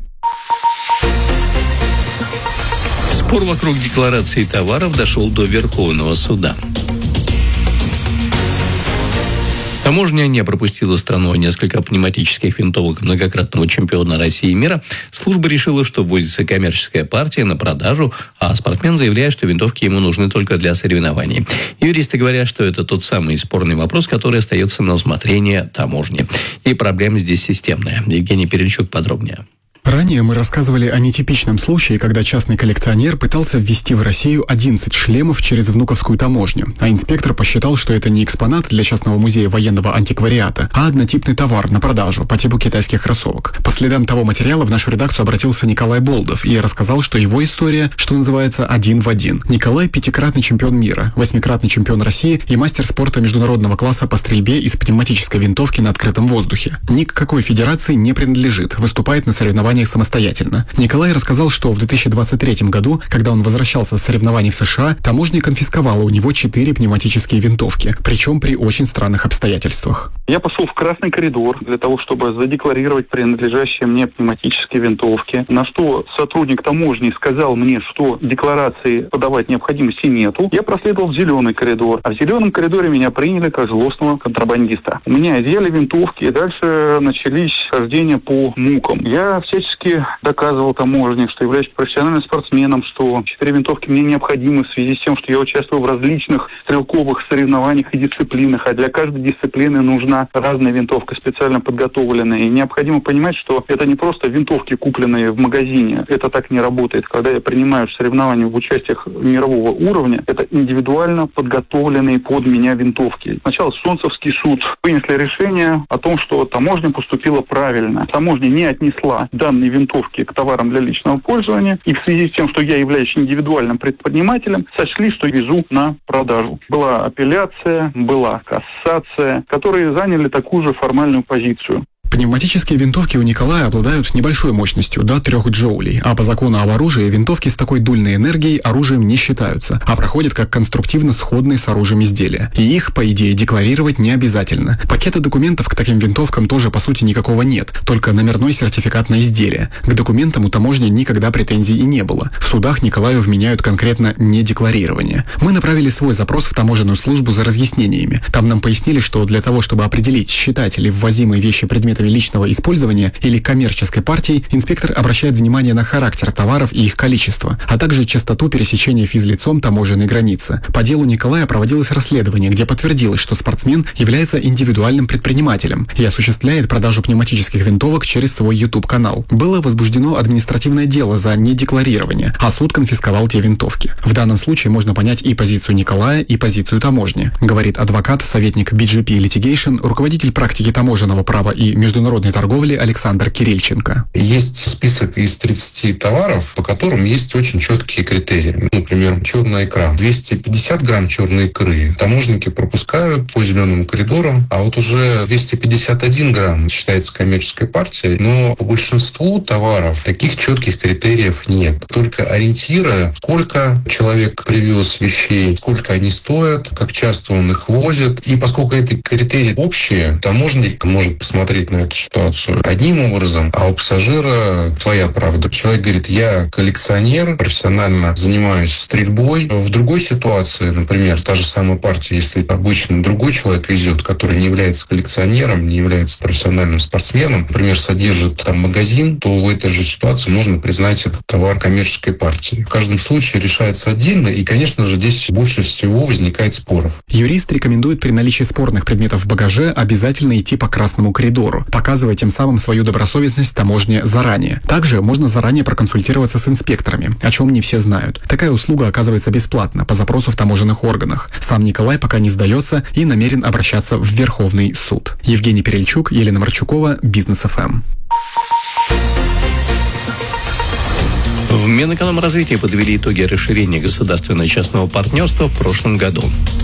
[SPEAKER 3] Спор вокруг декларации товаров дошел до Верховного суда. Таможня не пропустила страной несколько пневматических винтовок многократного чемпиона России и мира. Служба решила, что ввозится коммерческая партия на продажу, а спортсмен заявляет, что винтовки ему нужны только для соревнований. Юристы говорят, что это тот самый спорный вопрос, который остается на усмотрение таможни. И проблема здесь системная. Евгений Перельчук подробнее.
[SPEAKER 11] Ранее мы рассказывали о нетипичном случае, когда частный коллекционер пытался ввести в Россию 11 шлемов через внуковскую таможню, а инспектор посчитал, что это не экспонат для частного музея военного антиквариата, а однотипный товар на продажу по типу китайских кроссовок. По следам того материала в нашу редакцию обратился Николай Болдов и рассказал, что его история, что называется, один в один. Николай – 5-кратный чемпион мира, 8-кратный чемпион России и мастер спорта международного класса по стрельбе из пневматической винтовки на открытом воздухе. Ни к какой федерации не принадлежит, выступает на соревнованиях самостоятельно. Николай рассказал, что в 2023 году, когда он возвращался с соревнований в США, таможня конфисковала у него 4 пневматические винтовки, причем при очень странных обстоятельствах.
[SPEAKER 12] Я пошел в красный коридор для того, чтобы задекларировать принадлежащие мне пневматические винтовки, на что сотрудник таможни сказал мне, что декларации подавать необходимости нету. Я проследовал в зеленый коридор, а в зеленом коридоре меня приняли как злостного контрабандиста. У меня изъяли винтовки, и дальше начались хождения по мукам. Я всячески доказывал таможне, что являюсь профессиональным спортсменом, что 4 винтовки мне необходимы в связи с тем, что я участвую в различных стрелковых соревнованиях и дисциплинах, а для каждой дисциплины нужна разная винтовка, специально подготовленная. И необходимо понимать, что это не просто винтовки, купленные в магазине. Это так не работает. Когда я принимаю соревнования в участиях мирового уровня, это индивидуально подготовленные под меня винтовки. Сначала Солнцевский суд вынесли решение о том, что таможня поступила правильно. Таможня не отнесла данные винтовки к товарам для личного пользования, и в связи с тем, что я являюсь индивидуальным предпринимателем, сочли, что везу на продажу. Была апелляция, была кассация, которые заняли такую же формальную позицию.
[SPEAKER 11] Пневматические винтовки у Николая обладают небольшой мощностью, до 3 джоулей, а по закону об оружии винтовки с такой дульной энергией оружием не считаются, а проходят как конструктивно сходные с оружием изделия. И их, по идее, декларировать не обязательно. Пакета документов к таким винтовкам тоже, по сути, никакого нет, только номерной сертификат на изделие. К документам у таможни никогда претензий и не было. В судах Николаю вменяют конкретно недекларирование. Мы направили свой запрос в таможенную службу за разъяснениями. Там нам пояснили, что для того, чтобы определить, считать ли ввозимые вещи предметами личного использования или коммерческой партией, инспектор обращает внимание на характер товаров и их количество, а также частоту пересечения физлицом таможенной границы. По делу Николая проводилось расследование, где подтвердилось, что спортсмен является индивидуальным предпринимателем и осуществляет продажу пневматических винтовок через свой YouTube-канал. Было возбуждено административное дело за недекларирование, а суд конфисковал те винтовки. В данном случае можно понять и позицию Николая, и позицию таможни, говорит адвокат, советник BGP Litigation, руководитель практики таможенного права и международного международной торговли Александр Кирильченко.
[SPEAKER 13] Есть список из 30 товаров, по которым есть очень четкие критерии. Например, черная икра. 250 грамм черной икры таможенники пропускают по зеленому коридору, а вот уже 251 грамм считается коммерческой партией, но по большинству товаров таких четких критериев нет. Только ориентиры, сколько человек привез вещей, сколько они стоят, как часто он их возит. И поскольку эти критерии общие, таможенник может посмотреть на эту ситуацию одним образом, а у пассажира своя правда. Человек говорит, я коллекционер, профессионально занимаюсь стрельбой. В другой ситуации, например, та же самая партия, если обычно другой человек везет, который не является коллекционером, не является профессиональным спортсменом, например, содержит там магазин, то в этой же ситуации можно признать этот товар коммерческой партии. В каждом случае решается отдельно, и, конечно же, здесь больше всего возникает споров.
[SPEAKER 11] Юрист рекомендует при наличии спорных предметов в багаже обязательно идти по красному коридору, показывая тем самым свою добросовестность таможне заранее. Также можно заранее проконсультироваться с инспекторами, о чем не все знают. Такая услуга оказывается бесплатно по запросу в таможенных органах. Сам Николай пока не сдается и намерен обращаться в Верховный суд. Евгений Перельчук, Елена Марчукова, Бизнес ФМ.
[SPEAKER 3] В Минэкономразвитии подвели итоги расширения государственно-частного партнерства в прошлом году.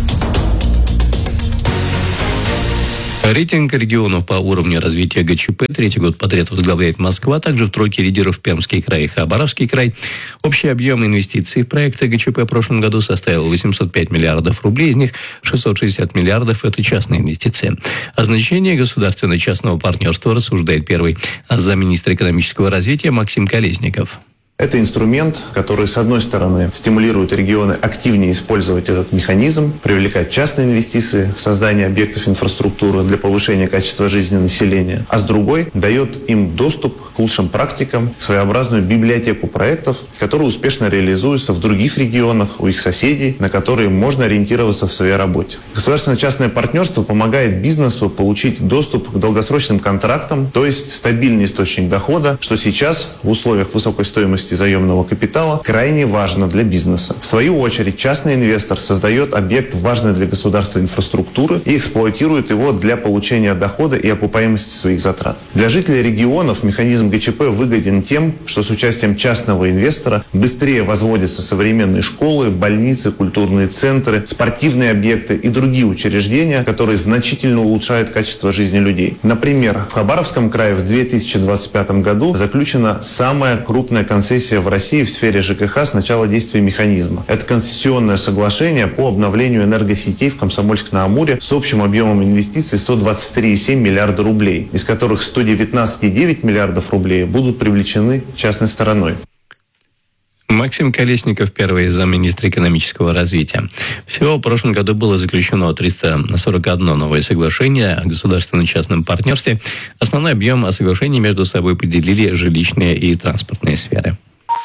[SPEAKER 3] Рейтинг регионов по уровню развития ГЧП третий год подряд возглавляет Москва, также в тройке лидеров Пермский край и Хабаровский край. Общий объем инвестиций в проекты ГЧП в прошлом году составил 805 миллиардов рублей, из них 660 миллиардов – это частные инвестиции. О значении государственно-частного партнерства рассуждает первый замминистра экономического развития Максим Колесников.
[SPEAKER 14] Это инструмент, который, с одной стороны, стимулирует регионы активнее использовать этот механизм, привлекать частные инвестиции в создание объектов инфраструктуры для повышения качества жизни населения, а с другой, дает им доступ к лучшим практикам, своеобразную библиотеку проектов, которые успешно реализуются в других регионах, у их соседей, на которые можно ориентироваться в своей работе. Государственно-частное партнерство помогает бизнесу получить доступ к долгосрочным контрактам, то есть стабильный источник дохода, что сейчас в условиях высокой стоимости заемного капитала крайне важно для бизнеса. В свою очередь, частный инвестор создает объект важной для государства инфраструктуры и эксплуатирует его для получения дохода и окупаемости своих затрат. Для жителей регионов механизм ГЧП выгоден тем, что с участием частного инвестора быстрее возводятся современные школы, больницы, культурные центры, спортивные объекты и другие учреждения, которые значительно улучшают качество жизни людей. Например, в Хабаровском крае в 2025 году заключена самая крупная концессия в России в сфере ЖКХ с начала действия механизма. Это концессионное соглашение по обновлению энергосетей в Комсомольск-на-Амуре с общим объемом инвестиций 123,7 миллиарда рублей, из которых 119,9 миллиардов рублей будут привлечены частной стороной.
[SPEAKER 3] Максим Колесников, первый замминистра экономического развития. Всего в прошлом году было заключено 341 новое соглашение о государственно-частном партнерстве. Основной объем соглашений между собой поделили жилищные и транспортные сферы.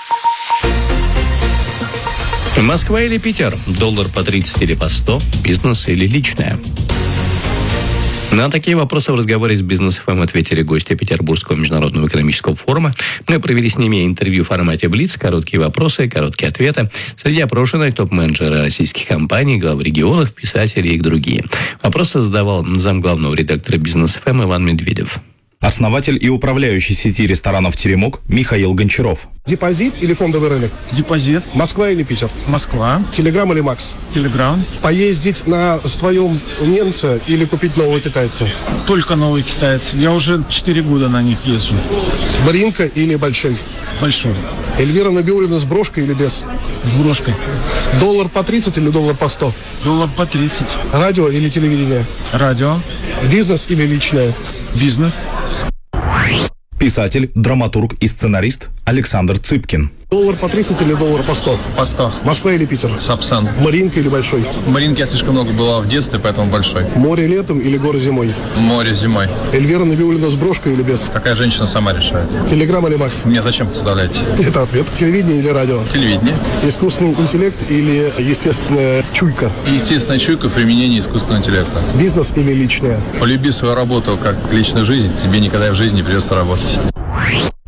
[SPEAKER 3] Москва или Питер? Доллар по 30 или по 100? Бизнес или личное? На такие вопросы в разговоре с Бизнес ФМ ответили гости Петербургского международного экономического форума. Мы провели с ними интервью в формате Блиц, короткие вопросы, короткие ответы. Среди опрошенных топ-менеджеры российских компаний, главы регионов, писатели и другие. Вопросы задавал замглавного редактора Бизнес ФМ Иван Медведев.
[SPEAKER 8] Основатель и управляющий сети ресторанов «Теремок» Михаил Гончаров.
[SPEAKER 15] Депозит или фондовый рынок?
[SPEAKER 16] Депозит.
[SPEAKER 15] Москва или Питер?
[SPEAKER 16] Москва.
[SPEAKER 15] Телеграм или Макс?
[SPEAKER 16] Телеграм.
[SPEAKER 15] Поездить на своем немце или купить нового китайца?
[SPEAKER 16] Только новый китаец. Я уже 4 года на них езжу.
[SPEAKER 15] Баринка или Большой?
[SPEAKER 16] Большой.
[SPEAKER 15] Эльвира Набиуллина с брошкой или без?
[SPEAKER 16] С брошкой.
[SPEAKER 15] Доллар по 30 или доллар по 100?
[SPEAKER 16] Доллар по 30.
[SPEAKER 15] Радио или телевидение?
[SPEAKER 16] Радио.
[SPEAKER 15] Бизнес или личное?
[SPEAKER 16] Бизнес.
[SPEAKER 8] Писатель, драматург и сценарист Александр Цыпкин.
[SPEAKER 15] Доллар по 30 или доллар по 100?
[SPEAKER 17] По 100.
[SPEAKER 15] Москва или Питер?
[SPEAKER 17] Сапсан.
[SPEAKER 15] Маринка или Большой?
[SPEAKER 17] Маринки я слишком много была в детстве, поэтому Большой.
[SPEAKER 15] Море летом или горы зимой?
[SPEAKER 17] Море зимой.
[SPEAKER 15] Эльвира Набиуллина с брошкой или без?
[SPEAKER 17] Какая женщина сама решает.
[SPEAKER 15] Телеграм или Макс?
[SPEAKER 17] Мне зачем представляете?
[SPEAKER 15] Это ответ. Телевидение или радио?
[SPEAKER 17] Телевидение.
[SPEAKER 15] Искусственный интеллект или естественная чуйка?
[SPEAKER 17] Естественная чуйка в применении искусственного интеллекта.
[SPEAKER 15] Бизнес или личное?
[SPEAKER 17] Полюби свою работу как личную жизнь, тебе никогда в жизни не придется работать.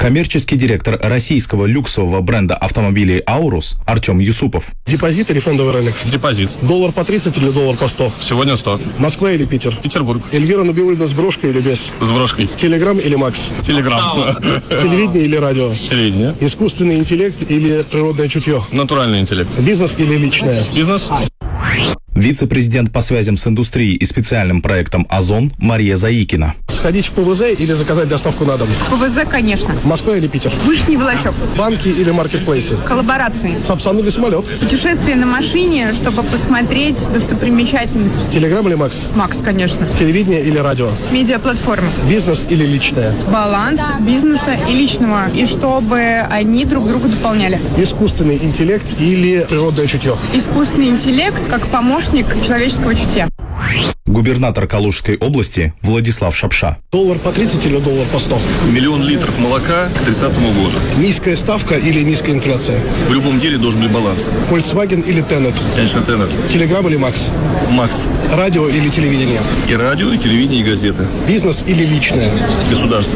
[SPEAKER 8] Коммерческий директор российского люксового бренда автомобилей «Аурус» Артем Юсупов.
[SPEAKER 15] Депозит или фондовый рынок?
[SPEAKER 17] Депозит.
[SPEAKER 15] Доллар по 30 или доллар по 100?
[SPEAKER 17] Сегодня 100.
[SPEAKER 15] Москва или Питер?
[SPEAKER 17] Петербург.
[SPEAKER 15] Эльвира Набиуллина с брошкой или без?
[SPEAKER 17] С брошкой.
[SPEAKER 15] Телеграм или Макс?
[SPEAKER 17] Телеграм.
[SPEAKER 15] Телевидение или радио?
[SPEAKER 17] Телевидение.
[SPEAKER 15] Искусственный интеллект или природное чутье?
[SPEAKER 17] Натуральный интеллект.
[SPEAKER 15] Бизнес или личное?
[SPEAKER 17] Бизнес.
[SPEAKER 8] Вице-президент по связям с индустрией и специальным проектом «Озон» Мария Заикина.
[SPEAKER 15] Сходить в ПВЗ или заказать доставку на дом?
[SPEAKER 18] ПВЗ, конечно.
[SPEAKER 15] Москва или Питер?
[SPEAKER 18] Вышний Волочек.
[SPEAKER 15] Банки или маркетплейсы?
[SPEAKER 18] Коллаборации.
[SPEAKER 15] Сапсан или самолет?
[SPEAKER 18] Путешествие на машине, чтобы посмотреть достопримечательности.
[SPEAKER 15] Телеграм или Макс?
[SPEAKER 18] Макс, конечно.
[SPEAKER 15] Телевидение или радио?
[SPEAKER 18] Медиаплатформы.
[SPEAKER 15] Бизнес или личное?
[SPEAKER 18] Баланс бизнеса и личного. И чтобы они друг друга дополняли.
[SPEAKER 15] Искусственный интеллект или природное чутье?
[SPEAKER 18] Искусственный интеллект как помощник человеческого чутья.
[SPEAKER 8] Губернатор Калужской области Владислав Шапша.
[SPEAKER 15] Доллар по 30 или доллар по 100?
[SPEAKER 19] 1 000 000 литров молока к 30 году.
[SPEAKER 15] Низкая ставка или низкая инфляция?
[SPEAKER 19] В любом деле должен быть баланс.
[SPEAKER 15] Volkswagen или Tenet?
[SPEAKER 19] Конечно, Tenet.
[SPEAKER 15] Телеграм или Макс?
[SPEAKER 19] Макс.
[SPEAKER 15] Радио или телевидение?
[SPEAKER 19] И радио, и телевидение, и газеты.
[SPEAKER 15] Бизнес или личное?
[SPEAKER 19] Государство.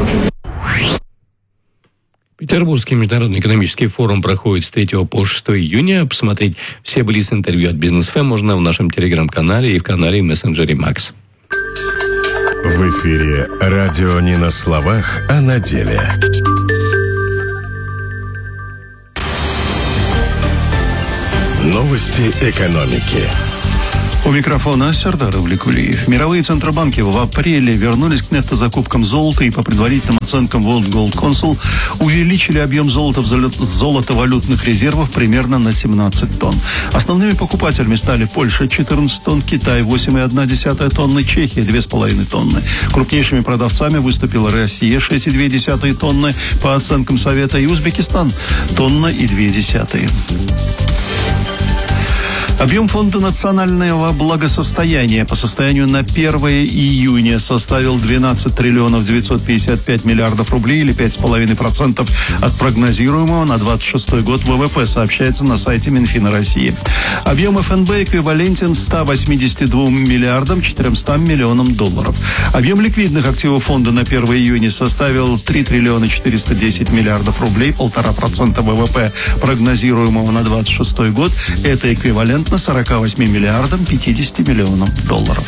[SPEAKER 3] Петербургский международный экономический форум проходит с 3 по 6 июня. Посмотреть все блиц-интервью от Бизнес ФМ можно в нашем телеграм-канале и в канале и мессенджере Макс.
[SPEAKER 4] В эфире радио не на словах, а на деле. Новости экономики.
[SPEAKER 7] У микрофона Сердар Ивликулиев. Мировые центробанки в апреле вернулись к нетто-закупкам золота и по предварительным оценкам World Gold Council увеличили объем золотовалютных резервов примерно на 17 тонн. Основными покупателями стали Польша 14 тонн, Китай 8,1 тонны, Чехия 2,5 тонны. Крупнейшими продавцами выступила Россия 6,2 тонны по оценкам Совета и Узбекистан тонна и 0,2. Объем фонда национального благосостояния по состоянию на 1 июня составил 12 триллионов 955 миллиардов рублей или 5,5% от прогнозируемого на 26 год ВВП, сообщается на сайте Минфина России. Объем ФНБ эквивалентен 182 миллиардам 400 миллионам долларов. Объем ликвидных активов фонда на 1 июня составил 3 триллиона 410 миллиардов рублей, 1,5% ВВП, прогнозируемого на 26 год. Это эквивалент на 48 миллиардам 50 миллионам долларов.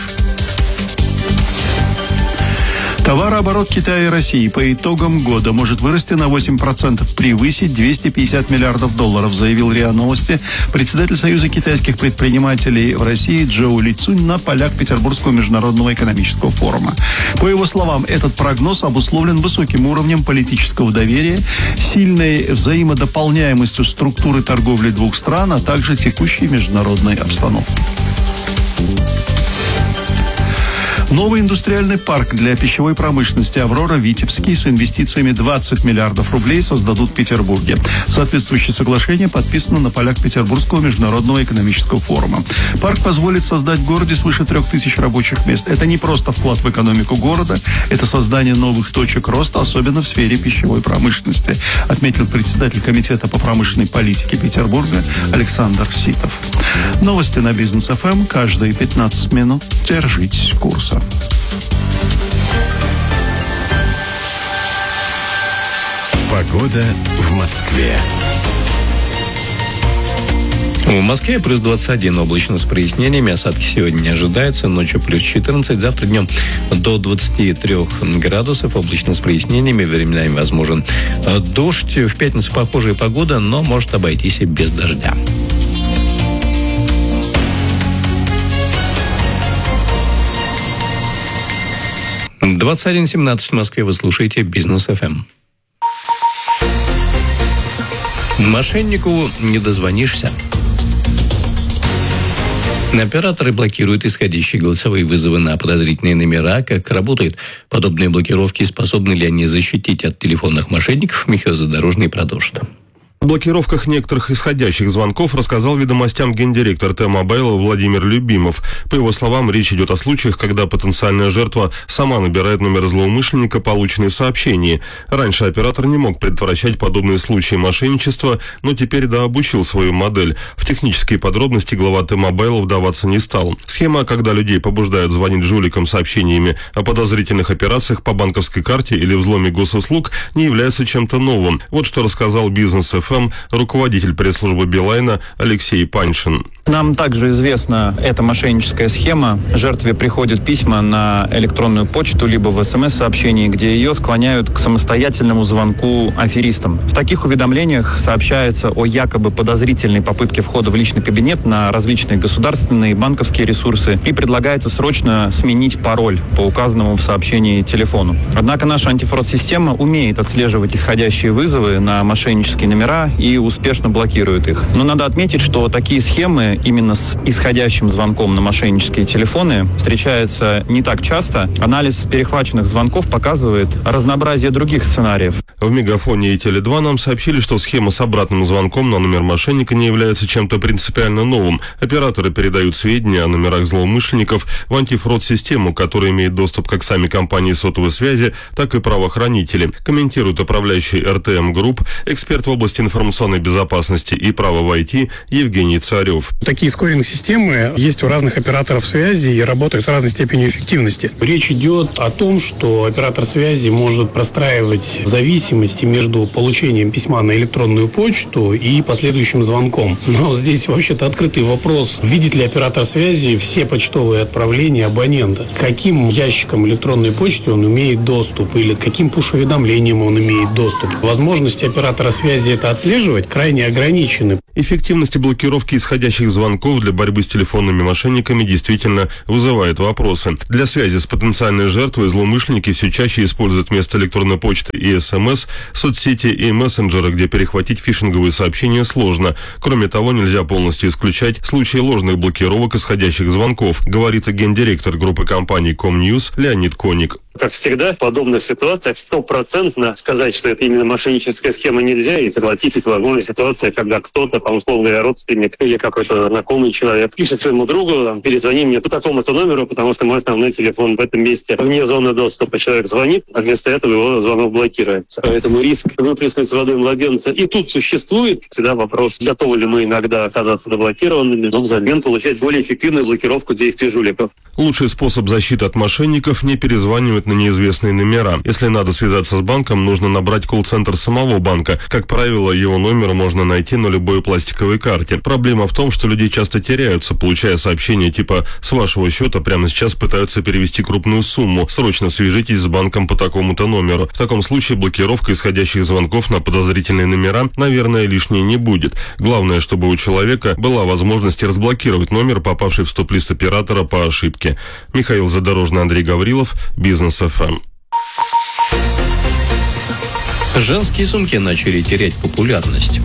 [SPEAKER 7] Товарооборот Китая и России по итогам года может вырасти на 8%, превысить 250 миллиардов долларов, заявил РИА Новости председатель Союза китайских предпринимателей в России Джоу Лицунь на полях Петербургского международного экономического форума. По его словам, этот прогноз обусловлен высоким уровнем политического доверия, сильной взаимодополняемостью структуры торговли двух стран, а также текущей международной обстановкой. Новый индустриальный парк для пищевой промышленности «Аврора» Витебский с инвестициями 20 миллиардов рублей создадут в Петербурге. Соответствующее соглашение подписано на полях Петербургского международного экономического форума. Парк позволит создать в городе свыше 3000 рабочих мест. Это не просто вклад в экономику города, это создание новых точек роста, особенно в сфере пищевой промышленности, отметил председатель Комитета по промышленной политике Петербурга Александр Ситов. Новости на Бизнес ФМ каждые 15 минут. Держитесь курса.
[SPEAKER 4] Погода в Москве.
[SPEAKER 3] В Москве плюс 21, облачно с прояснениями. Осадки сегодня не ожидается. Ночью плюс 14. Завтра днем до 23 градусов. Облачно с прояснениями. Временами возможен дождь. В пятницу похожая погода, но может обойтись и без дождя. — 21:17 в Москве. Вы слушаете Бизнес ФМ. Мошеннику не дозвонишься. Операторы блокируют исходящие голосовые вызовы на подозрительные номера. Как работают подобные блокировки? Способны ли они защитить от телефонных мошенников? Михаил Задорожный продолжит.
[SPEAKER 20] О блокировках некоторых исходящих звонков рассказал «Ведомостям» гендиректор Т-Мобайла Владимир Любимов. По его словам, речь идет о случаях, когда потенциальная жертва сама набирает номер злоумышленника, полученный в сообщении. Раньше оператор не мог предотвращать подобные случаи мошенничества, но теперь дообучил свою модель. В технические подробности глава Т-Мобайла вдаваться не стал. Схема, когда людей побуждают звонить жуликам сообщениями о подозрительных операциях по банковской карте или взломе госуслуг, не является чем-то новым. Вот что рассказал «Бизнес-ФМ» руководитель пресс-службы Билайна Алексей Паньшин.
[SPEAKER 21] Нам также известна эта мошенническая схема. Жертве приходят письма на электронную почту либо в СМС-сообщении, где ее склоняют к самостоятельному звонку аферистам. В таких уведомлениях сообщается о якобы подозрительной попытке входа в личный кабинет на различные государственные и банковские ресурсы и предлагается срочно сменить пароль по указанному в сообщении телефону. Однако наша антифрод-система умеет отслеживать исходящие вызовы на мошеннические номера и успешно блокирует их. Но надо отметить, что такие схемы именно с исходящим звонком на мошеннические телефоны встречаются не так часто. Анализ перехваченных звонков показывает разнообразие других сценариев.
[SPEAKER 20] В Мегафоне и Теле2 нам сообщили, что схема с обратным звонком на номер мошенника не является чем-то принципиально новым. Операторы передают сведения о номерах злоумышленников в антифрод-систему, которая имеет доступ как к сами компании сотовой связи, так и правоохранители. Комментирует управляющий РТМ Групп, эксперт в области информационной безопасности и права в IT Евгений Царев.
[SPEAKER 22] Такие скоринг-системы есть у разных операторов связи и работают с разной степенью эффективности. Речь идет о том, что оператор связи может простраивать зависимости между получением письма на электронную почту и последующим звонком. Но здесь вообще-то открытый вопрос, видит ли оператор связи все почтовые отправления абонента, к каким ящикам электронной почты он имеет доступ или к каким пуш-уведомлениям он имеет доступ. Возможности оператора связи это отслеживать крайне ограничены.
[SPEAKER 20] Эффективность блокировки исходящих звонков для борьбы с телефонными мошенниками действительно вызывает вопросы. Для связи с потенциальной жертвой злоумышленники все чаще используют вместо электронной почты и СМС соцсети и мессенджеры, где перехватить фишинговые сообщения сложно. Кроме того, нельзя полностью исключать случаи ложных блокировок исходящих звонков, говорит гендиректор группы компаний Комньюз Леонид Коник.
[SPEAKER 23] Как всегда, в подобных ситуациях 100% сказать, что это именно мошенническая схема нельзя, и согласитесь, возможна ситуация, когда кто-то, условно говоря, родственник или какой-то знакомый человек пишет своему другу, перезвони мне по такому-то номеру, потому что мой основной телефон в этом месте вне зоны доступа. Человек звонит, а вместо этого его звонок блокируется. Поэтому риск выплеснуть с водой младенца и тут существует. Всегда вопрос, готовы ли мы иногда оказаться заблокированными, но взамен получать более эффективную блокировку действий жуликов.
[SPEAKER 20] Лучший способ защиты от мошенников – не перезванивать на неизвестные номера. Если надо связаться с банком, нужно набрать колл-центр самого банка. Как правило, его номер можно найти на любой пластиковой карте. Проблема в том, что люди часто теряются, получая сообщения типа «С вашего счета прямо сейчас пытаются перевести крупную сумму. Срочно свяжитесь с банком по такому-то номеру». В таком случае блокировка исходящих звонков на подозрительные номера, наверное, лишней не будет. Главное, чтобы у человека была возможность разблокировать номер, попавший в стоп-лист оператора по ошибке. Михаил Задорожный, Андрей Гаврилов, Бизнес-ФМ.
[SPEAKER 3] Женские сумки начали терять популярность.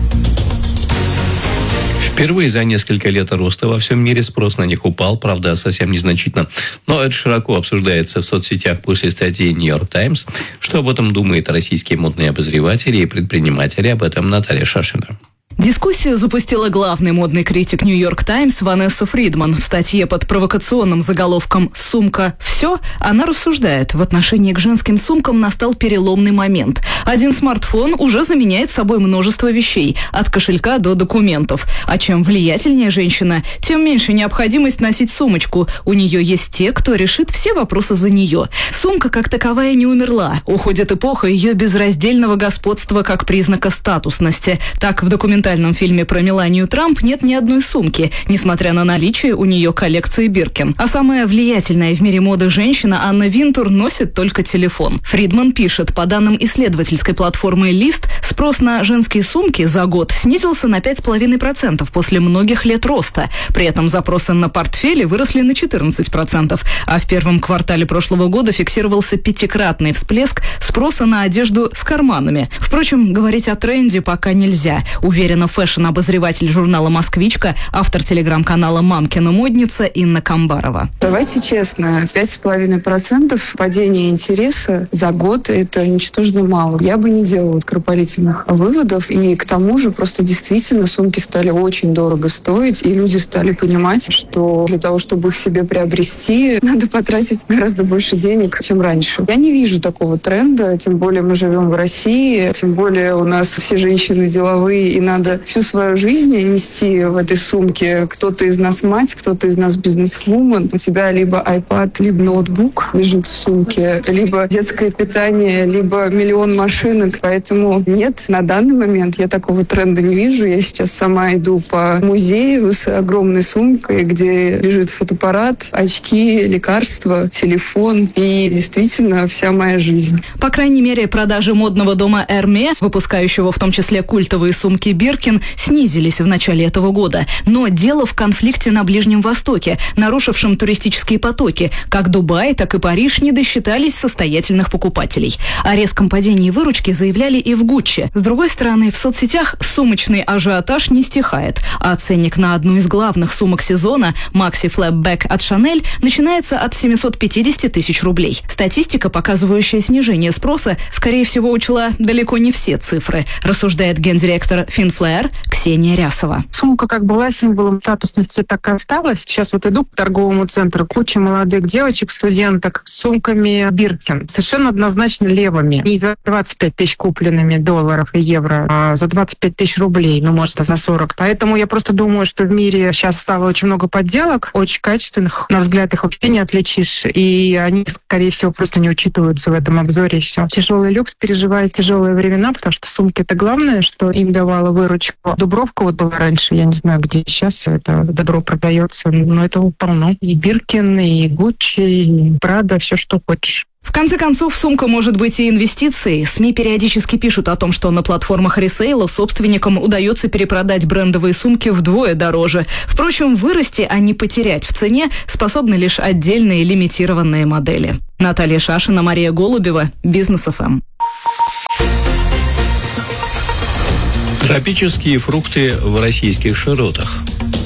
[SPEAKER 3] Впервые за несколько лет роста во всем мире спрос на них упал, правда, совсем незначительно. Но это широко обсуждается в соцсетях после статьи New York Times. Что об этом думают российские модные обозреватели и предприниматели? Об этом Наталья Шашина.
[SPEAKER 24] Дискуссию запустила главный модный критик New York Times Ванесса Фридман. В статье под провокационным заголовком «Сумка. Все» она рассуждает: в отношении к женским сумкам настал переломный момент. Один смартфон уже заменяет собой множество вещей, от кошелька до документов. А чем влиятельнее женщина, тем меньше необходимость носить сумочку. У нее есть те, кто решит все вопросы за нее. Сумка как таковая не умерла. Уходит эпоха ее безраздельного господства как признака статусности. Так, в документальном фильме про Меланию Трамп нет ни одной сумки, несмотря на наличие у нее коллекции Биркин. А самая влиятельная в мире моды женщина Анна Винтур носит только телефон. Фридман пишет, по данным исследовательской платформы «Лист», спрос на женские сумки за год снизился на 5,5% после многих лет роста. При этом запросы на портфели выросли на 14%, а в первом квартале прошлого года фиксировался 5-кратный всплеск спроса на одежду с карманами. Впрочем, говорить о тренде пока нельзя. Уверен Сталина фэшн-обозреватель журнала «Москвичка», автор телеграм-канала «Мамкина модница» Инна Камбарова.
[SPEAKER 1] Давайте честно, 5,5% падения интереса за год – это ничтожно мало. Я бы не делала скоропалительных выводов. И к тому же просто действительно сумки стали очень дорого стоить, и люди стали понимать, что для того, чтобы их себе приобрести, надо потратить гораздо больше денег, чем раньше. Я не вижу такого тренда, тем более мы живем в России, тем более у нас все женщины деловые, и надо всю свою жизнь нести в этой сумке. Кто-то из нас мать, кто-то из нас бизнес-вумен. У тебя либо iPad, либо ноутбук лежит в сумке, либо детское питание, либо миллион машинок. Поэтому нет, на данный момент я такого тренда не вижу. Я сейчас сама иду по музею с огромной сумкой, где лежит фотоаппарат, очки, лекарства, телефон и действительно вся моя жизнь.
[SPEAKER 24] По крайней мере, продажи модного дома Hermès, выпускающего в том числе культовые сумки Birkin, снизились в начале этого года. Но дело в конфликте на Ближнем Востоке, нарушившем туристические потоки. Как Дубай, так и Париж не досчитались состоятельных покупателей. О резком падении выручки заявляли и в Гуччи. С другой стороны, в соцсетях сумочный ажиотаж не стихает, а ценник на одну из главных сумок сезона, Maxi Flapback от Chanel, начинается от 750 тысяч рублей. Статистика, показывающая снижение спроса, скорее всего, учла далеко не все цифры, рассуждает гендиректор Finflair Ксения Рясова.
[SPEAKER 2] Сумка как была символом статусности, так и осталась. Сейчас вот иду к торговому центру, куча молодых девочек, студенток с сумками Birkin, совершенно однозначно левыми. Не за 25 тысяч купленными долларов и евро, а за 25 тысяч рублей, ну, может, за 40. Поэтому я просто думаю, что в мире сейчас стало очень много подделок, очень качественных. На взгляд их вообще не отличишь. И они, скорее всего, просто не учитываются в этом обзоре, и все. Тяжелый люкс переживает тяжелые времена, потому что сумки — это главное, что им давало выручку. Дубровка вот была раньше, я не знаю, где сейчас это добро продается, но этого полно. И Биркин, и Гуччи, и Прада, все, что хочешь.
[SPEAKER 24] В конце концов, сумка может быть и инвестицией. СМИ периодически пишут о том, что на платформах ресейла собственникам удается перепродать брендовые сумки вдвое дороже. Впрочем, вырасти, а не потерять в цене способны лишь отдельные лимитированные модели. Наталья Шашина, Мария Голубева, Бизнес ФМ.
[SPEAKER 3] Тропические фрукты в российских широтах.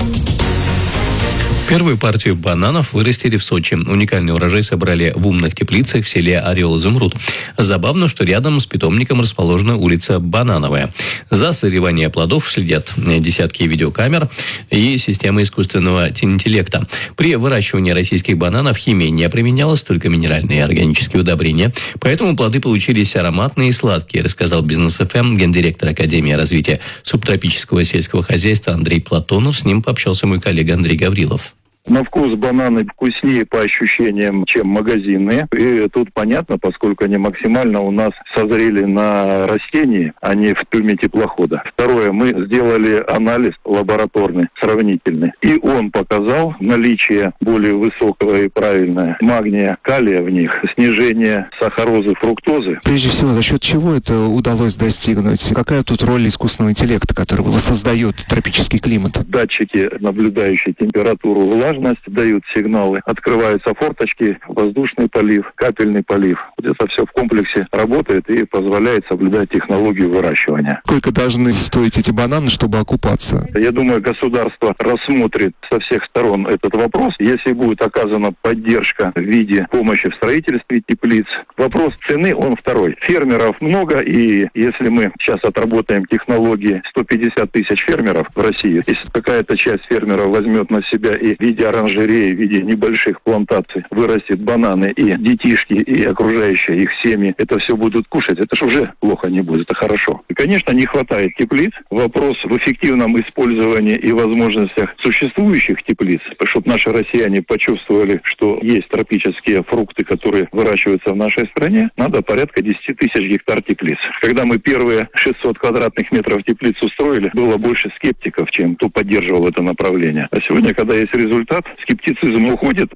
[SPEAKER 3] Первую партию бананов вырастили в Сочи. Уникальный урожай собрали в умных теплицах в селе Орел-Изумруд. Забавно, что рядом с питомником расположена улица Банановая. За соревнования плодов следят десятки видеокамер и системы искусственного интеллекта. При выращивании российских бананов химия не применялась, только минеральные и органические удобрения. Поэтому плоды получились ароматные и сладкие, рассказал Бизнес ФМ гендиректор Академии развития субтропического сельского хозяйства Андрей Платонов. С ним пообщался мой коллега Андрей Гаврилов.
[SPEAKER 5] На вкус бананы вкуснее по ощущениям, чем магазинные. И тут понятно, поскольку они максимально у нас созрели на растении, а не в трюме теплохода. Второе, мы сделали анализ лабораторный, сравнительный. И он показал наличие более высокого и правильное магния, калия в них, снижение сахарозы, фруктозы.
[SPEAKER 6] Прежде всего, за счет чего это удалось достигнуть? Какая тут роль искусственного интеллекта, который воссоздает тропический климат?
[SPEAKER 5] Датчики, наблюдающие температуру, влажность, дают сигналы. Открываются форточки, воздушный полив, капельный полив. Вот это все в комплексе работает и позволяет соблюдать технологию выращивания.
[SPEAKER 6] Сколько должны стоить эти бананы, чтобы окупаться?
[SPEAKER 5] Я думаю, государство рассмотрит со всех сторон этот вопрос. Если будет оказана поддержка в виде помощи в строительстве теплиц, вопрос цены, он второй. Фермеров много, и если мы сейчас отработаем технологии 150 тысяч фермеров в России, если какая-то часть фермеров возьмет на себя и в виде оранжереи, в виде небольших плантаций вырастет бананы, и детишки, и окружающие их семьи это все будут кушать, это же уже плохо не будет, это хорошо. И, конечно, не хватает теплиц. Вопрос в эффективном использовании и возможностях существующих теплиц, чтобы наши россияне почувствовали, что есть тропические фрукты, которые выращиваются в нашей стране, надо порядка 10 тысяч гектар теплиц. Когда мы первые 600 квадратных метров теплиц устроили, было больше скептиков, чем кто поддерживал это направление. А сегодня, когда есть результат, скептицизм уходит.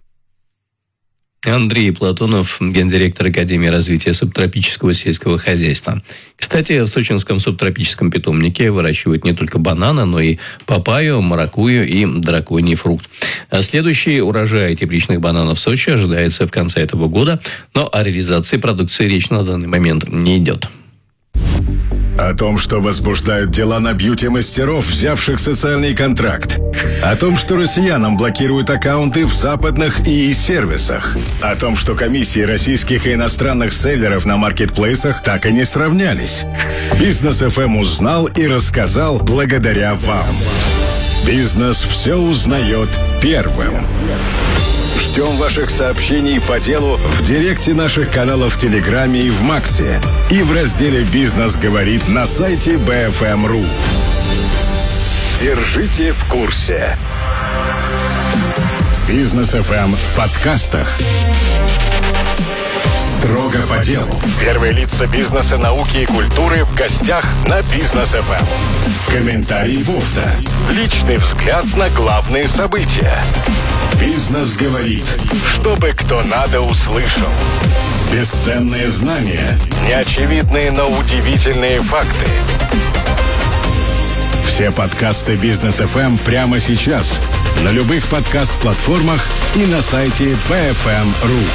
[SPEAKER 3] Андрей Платонов, гендиректор Академии развития субтропического сельского хозяйства. Кстати, в сочинском субтропическом питомнике выращивают не только бананы, но и папайю, маракую и драконий фрукт. А следующий урожай тепличных бананов в Сочи ожидается в конце этого года, но о реализации продукции речь на данный момент не идет.
[SPEAKER 4] О том, что возбуждают дела на бьюти-мастеров, взявших социальный контракт. О том, что россиянам блокируют аккаунты в западных ИИ-сервисах. О том, что комиссии российских и иностранных селлеров на маркетплейсах так и не сравнялись. Бизнес ФМ узнал и рассказал благодаря вам. Бизнес все узнает первым. Ждем ваших сообщений по делу в директе наших каналов в Телеграме и в Максе. И в разделе «Бизнес говорит» на сайте BFM.ru. Держите в курсе. Бизнес ФМ в подкастах. Строго по делу. Первые лица бизнеса, науки и культуры в гостях на Бизнес ФМ. Комментарий Вовда. Личный взгляд на главные события. Бизнес говорит, чтобы кто надо услышал. Бесценные знания, неочевидные, но удивительные факты. Все подкасты Бизнес ФМ прямо сейчас на любых подкаст-платформах и на сайте BFM.ru.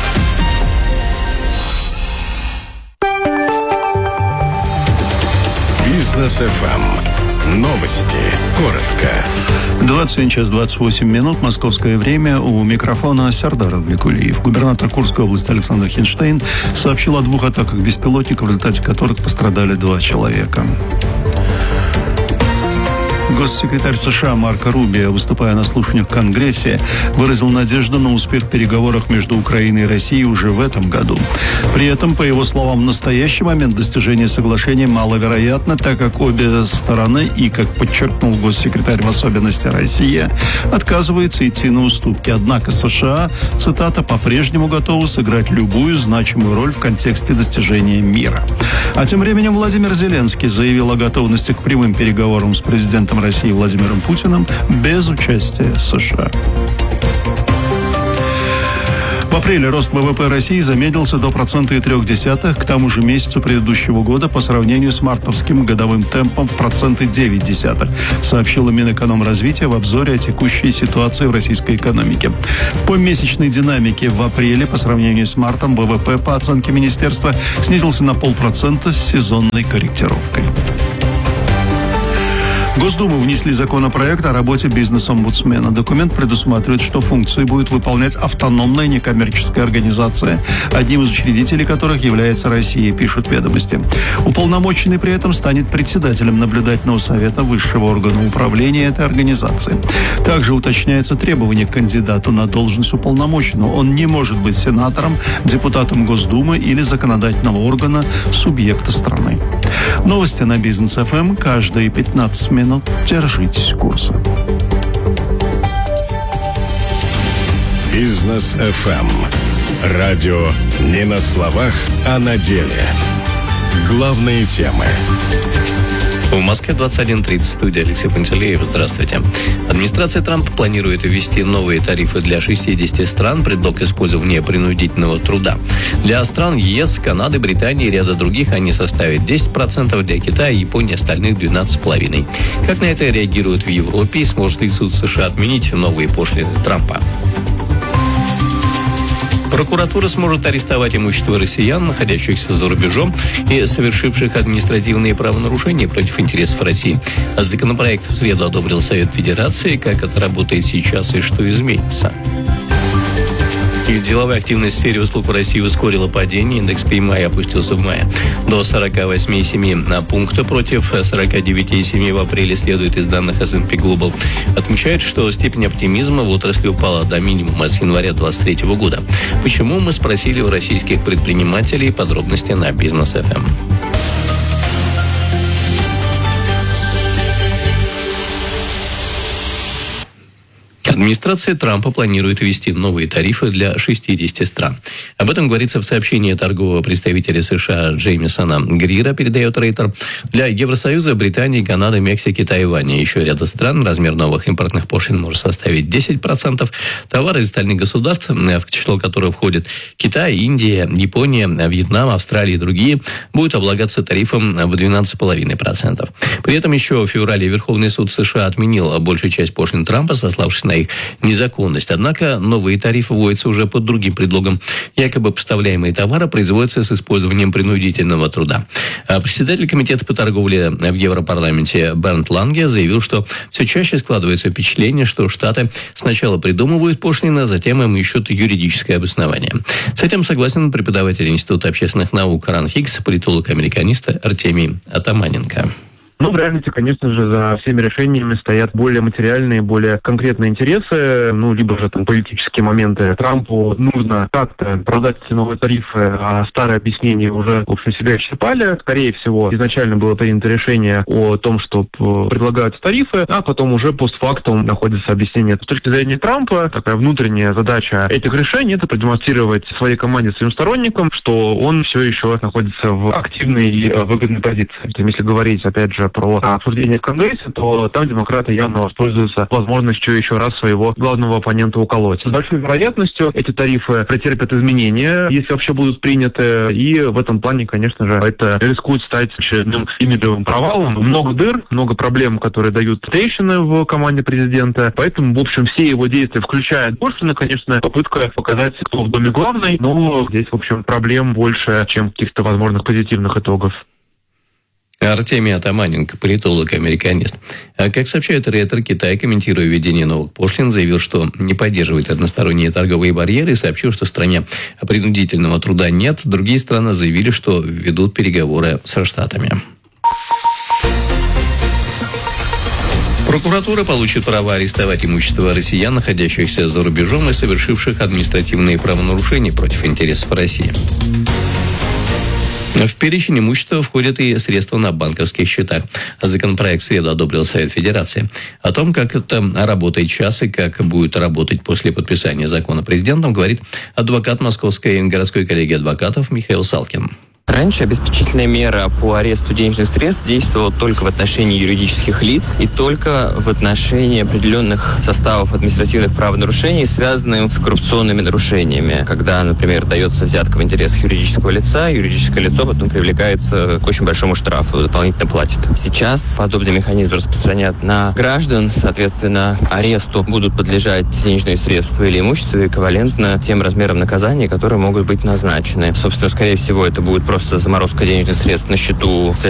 [SPEAKER 4] Бизнес ФМ. Новости. Коротко.
[SPEAKER 7] 21 час 28 минут. Московское время. У микрофона Сардар Авликулиев. Губернатор Курской области Александр Хинштейн сообщил о 2 атаках беспилотников, в результате которых пострадали 2 человека. Госсекретарь США Марко Рубио, выступая на слушаниях в Конгрессе, выразил надежду на успех в переговорах между Украиной и Россией уже в этом году. При этом, по его словам, в настоящий момент достижение соглашения маловероятно, так как обе стороны, и, как подчеркнул госсекретарь, в особенности Россия, отказываются идти на уступки. Однако США, цитата, по-прежнему готовы сыграть любую значимую роль в контексте достижения мира. А тем временем Владимир Зеленский заявил о готовности к прямым переговорам с президентом России Владимиром Путиным без участия США. В апреле рост ВВП России замедлился до 1,3% к тому же месяцу предыдущего года по сравнению с мартовским годовым темпом в 9%, сообщила Минэкономразвития в обзоре о текущей ситуации в российской экономике. В помесячной динамике в апреле по сравнению с мартом ВВП, по оценке министерства, снизился на 0,5% с сезонной корректировкой. В Госдуму внесли законопроект о работе бизнес-омбудсмена. Документ предусматривает, что функции будет выполнять автономная некоммерческая организация, одним из учредителей которых является Россия, пишут «Ведомости». Уполномоченный при этом станет председателем наблюдательного совета высшего органа управления этой организации. Также уточняется требование к кандидату на должность уполномоченного. Он не может быть сенатором, депутатом Госдумы или законодательного органа субъекта страны. Новости на Бизнес ФМ каждые 15 минут. Держитесь курса.
[SPEAKER 4] Бизнес ФМ. Радио не на словах, а на деле. Главные темы.
[SPEAKER 3] В Москве 21:30. Студия Алексей Пантелеев. Здравствуйте. Администрация Трампа планирует ввести новые тарифы для 60 стран, предлог использования принудительного труда. Для стран ЕС, Канады, Британии и ряда других они составят 10%, для Китая и Японии остальных 12,5%. Как на это реагируют в Европе и сможет ли суд США отменить новые пошлины Трампа? Прокуратура сможет арестовать имущество россиян, находящихся за рубежом и совершивших административные правонарушения против интересов России. Законопроект в среду одобрил Совет Федерации. Как это работает сейчас и что изменится? И деловая активность в сфере услуг в России ускорила падение. Индекс PMI опустился в мае до 48,7 пункта против 49,7 в апреле, следует из данных S&P Global. Отмечает, что степень оптимизма в отрасли упала до минимума с января 2023 года. Почему, мы спросили у российских предпринимателей. Подробности на Бизнес ФМ. Администрация Трампа планирует ввести новые тарифы для 60 стран. Об этом говорится в сообщении торгового представителя США Джеймисона Грира, передает Рейтер. Для Евросоюза, Британии, Канады, Мексики, Тайваня и еще ряда стран размер новых импортных пошлин может составить 10%. Товары из остальных государств, в число которых входят Китай, Индия, Япония, Вьетнам, Австралия и другие, будут облагаться тарифом в 12,5%. При этом еще в феврале Верховный суд США отменил большую часть пошлин Трампа, сославшись на их их незаконность. Однако новые тарифы вводятся уже под другим предлогом. Якобы поставляемые товары производятся с использованием принудительного труда. А председатель комитета по торговле в Европарламенте Бернт Ланге заявил, что все чаще складывается впечатление, что Штаты сначала придумывают пошлины, а затем им ищут юридическое обоснование. С этим согласен преподаватель Института общественных наук Ран Хикс, политолог-американист Артемий Атаманенко.
[SPEAKER 9] Ну, в реальности, конечно же, за всеми решениями стоят более материальные, более конкретные интересы, либо же там политические моменты. Трампу нужно как-то продать эти новые тарифы, а старые объяснения уже, в общем, себя исчерпали. Скорее всего, изначально было принято решение о том, что предлагаются тарифы, а потом уже постфактум находится объяснение. С точки зрения Трампа, такая внутренняя задача этих решений — это продемонстрировать своей команде, своим сторонникам, что он все еще находится в активной и выгодной позиции. Если говорить, опять же, про обсуждение в Конгрессе, то там демократы явно воспользуются возможностью еще раз своего главного оппонента уколоть. С большой вероятностью эти тарифы претерпят изменения, если вообще будут приняты, и в этом плане, конечно же, это рискует стать очередным имиджевым провалом. Много дыр, много проблем, которые дают трещины в команде президента, поэтому, в общем, все его действия, включая пошлины, конечно, попытка показать, кто в доме главный, но здесь, в общем, проблем больше, чем каких-то возможных позитивных итогов.
[SPEAKER 3] Артемий Атаманенко, политолог-американист. А как сообщает Ретро, Китай, комментируя введение новых пошлин, заявил, что не поддерживает односторонние торговые барьеры и сообщил, что в стране принудительного труда нет. Другие страны заявили, что ведут переговоры со Штатами. Прокуратура получит право арестовать имущество россиян, находящихся за рубежом и совершивших административные правонарушения против интересов России. В перечень имущества входят и средства на банковских счетах. Законопроект в среду одобрил Совет Федерации. О том, как это работает сейчас и как будет работать после подписания закона президентом, говорит адвокат Московской городской коллегии адвокатов Михаил Салкин.
[SPEAKER 10] Раньше обеспечительная мера по аресту денежных средств действовала только в отношении юридических лиц и только в отношении определенных составов административных правонарушений, связанных с коррупционными нарушениями. Когда, например, дается взятка в интересах юридического лица, юридическое лицо потом привлекается к очень большому штрафу, дополнительно платит. Сейчас подобный механизм распространят на граждан, соответственно, аресту будут подлежать денежные средства или имущество эквивалентно тем размерам наказания, которые могут быть назначены. Собственно, скорее всего, это будет просто заморозка денежных средств на счету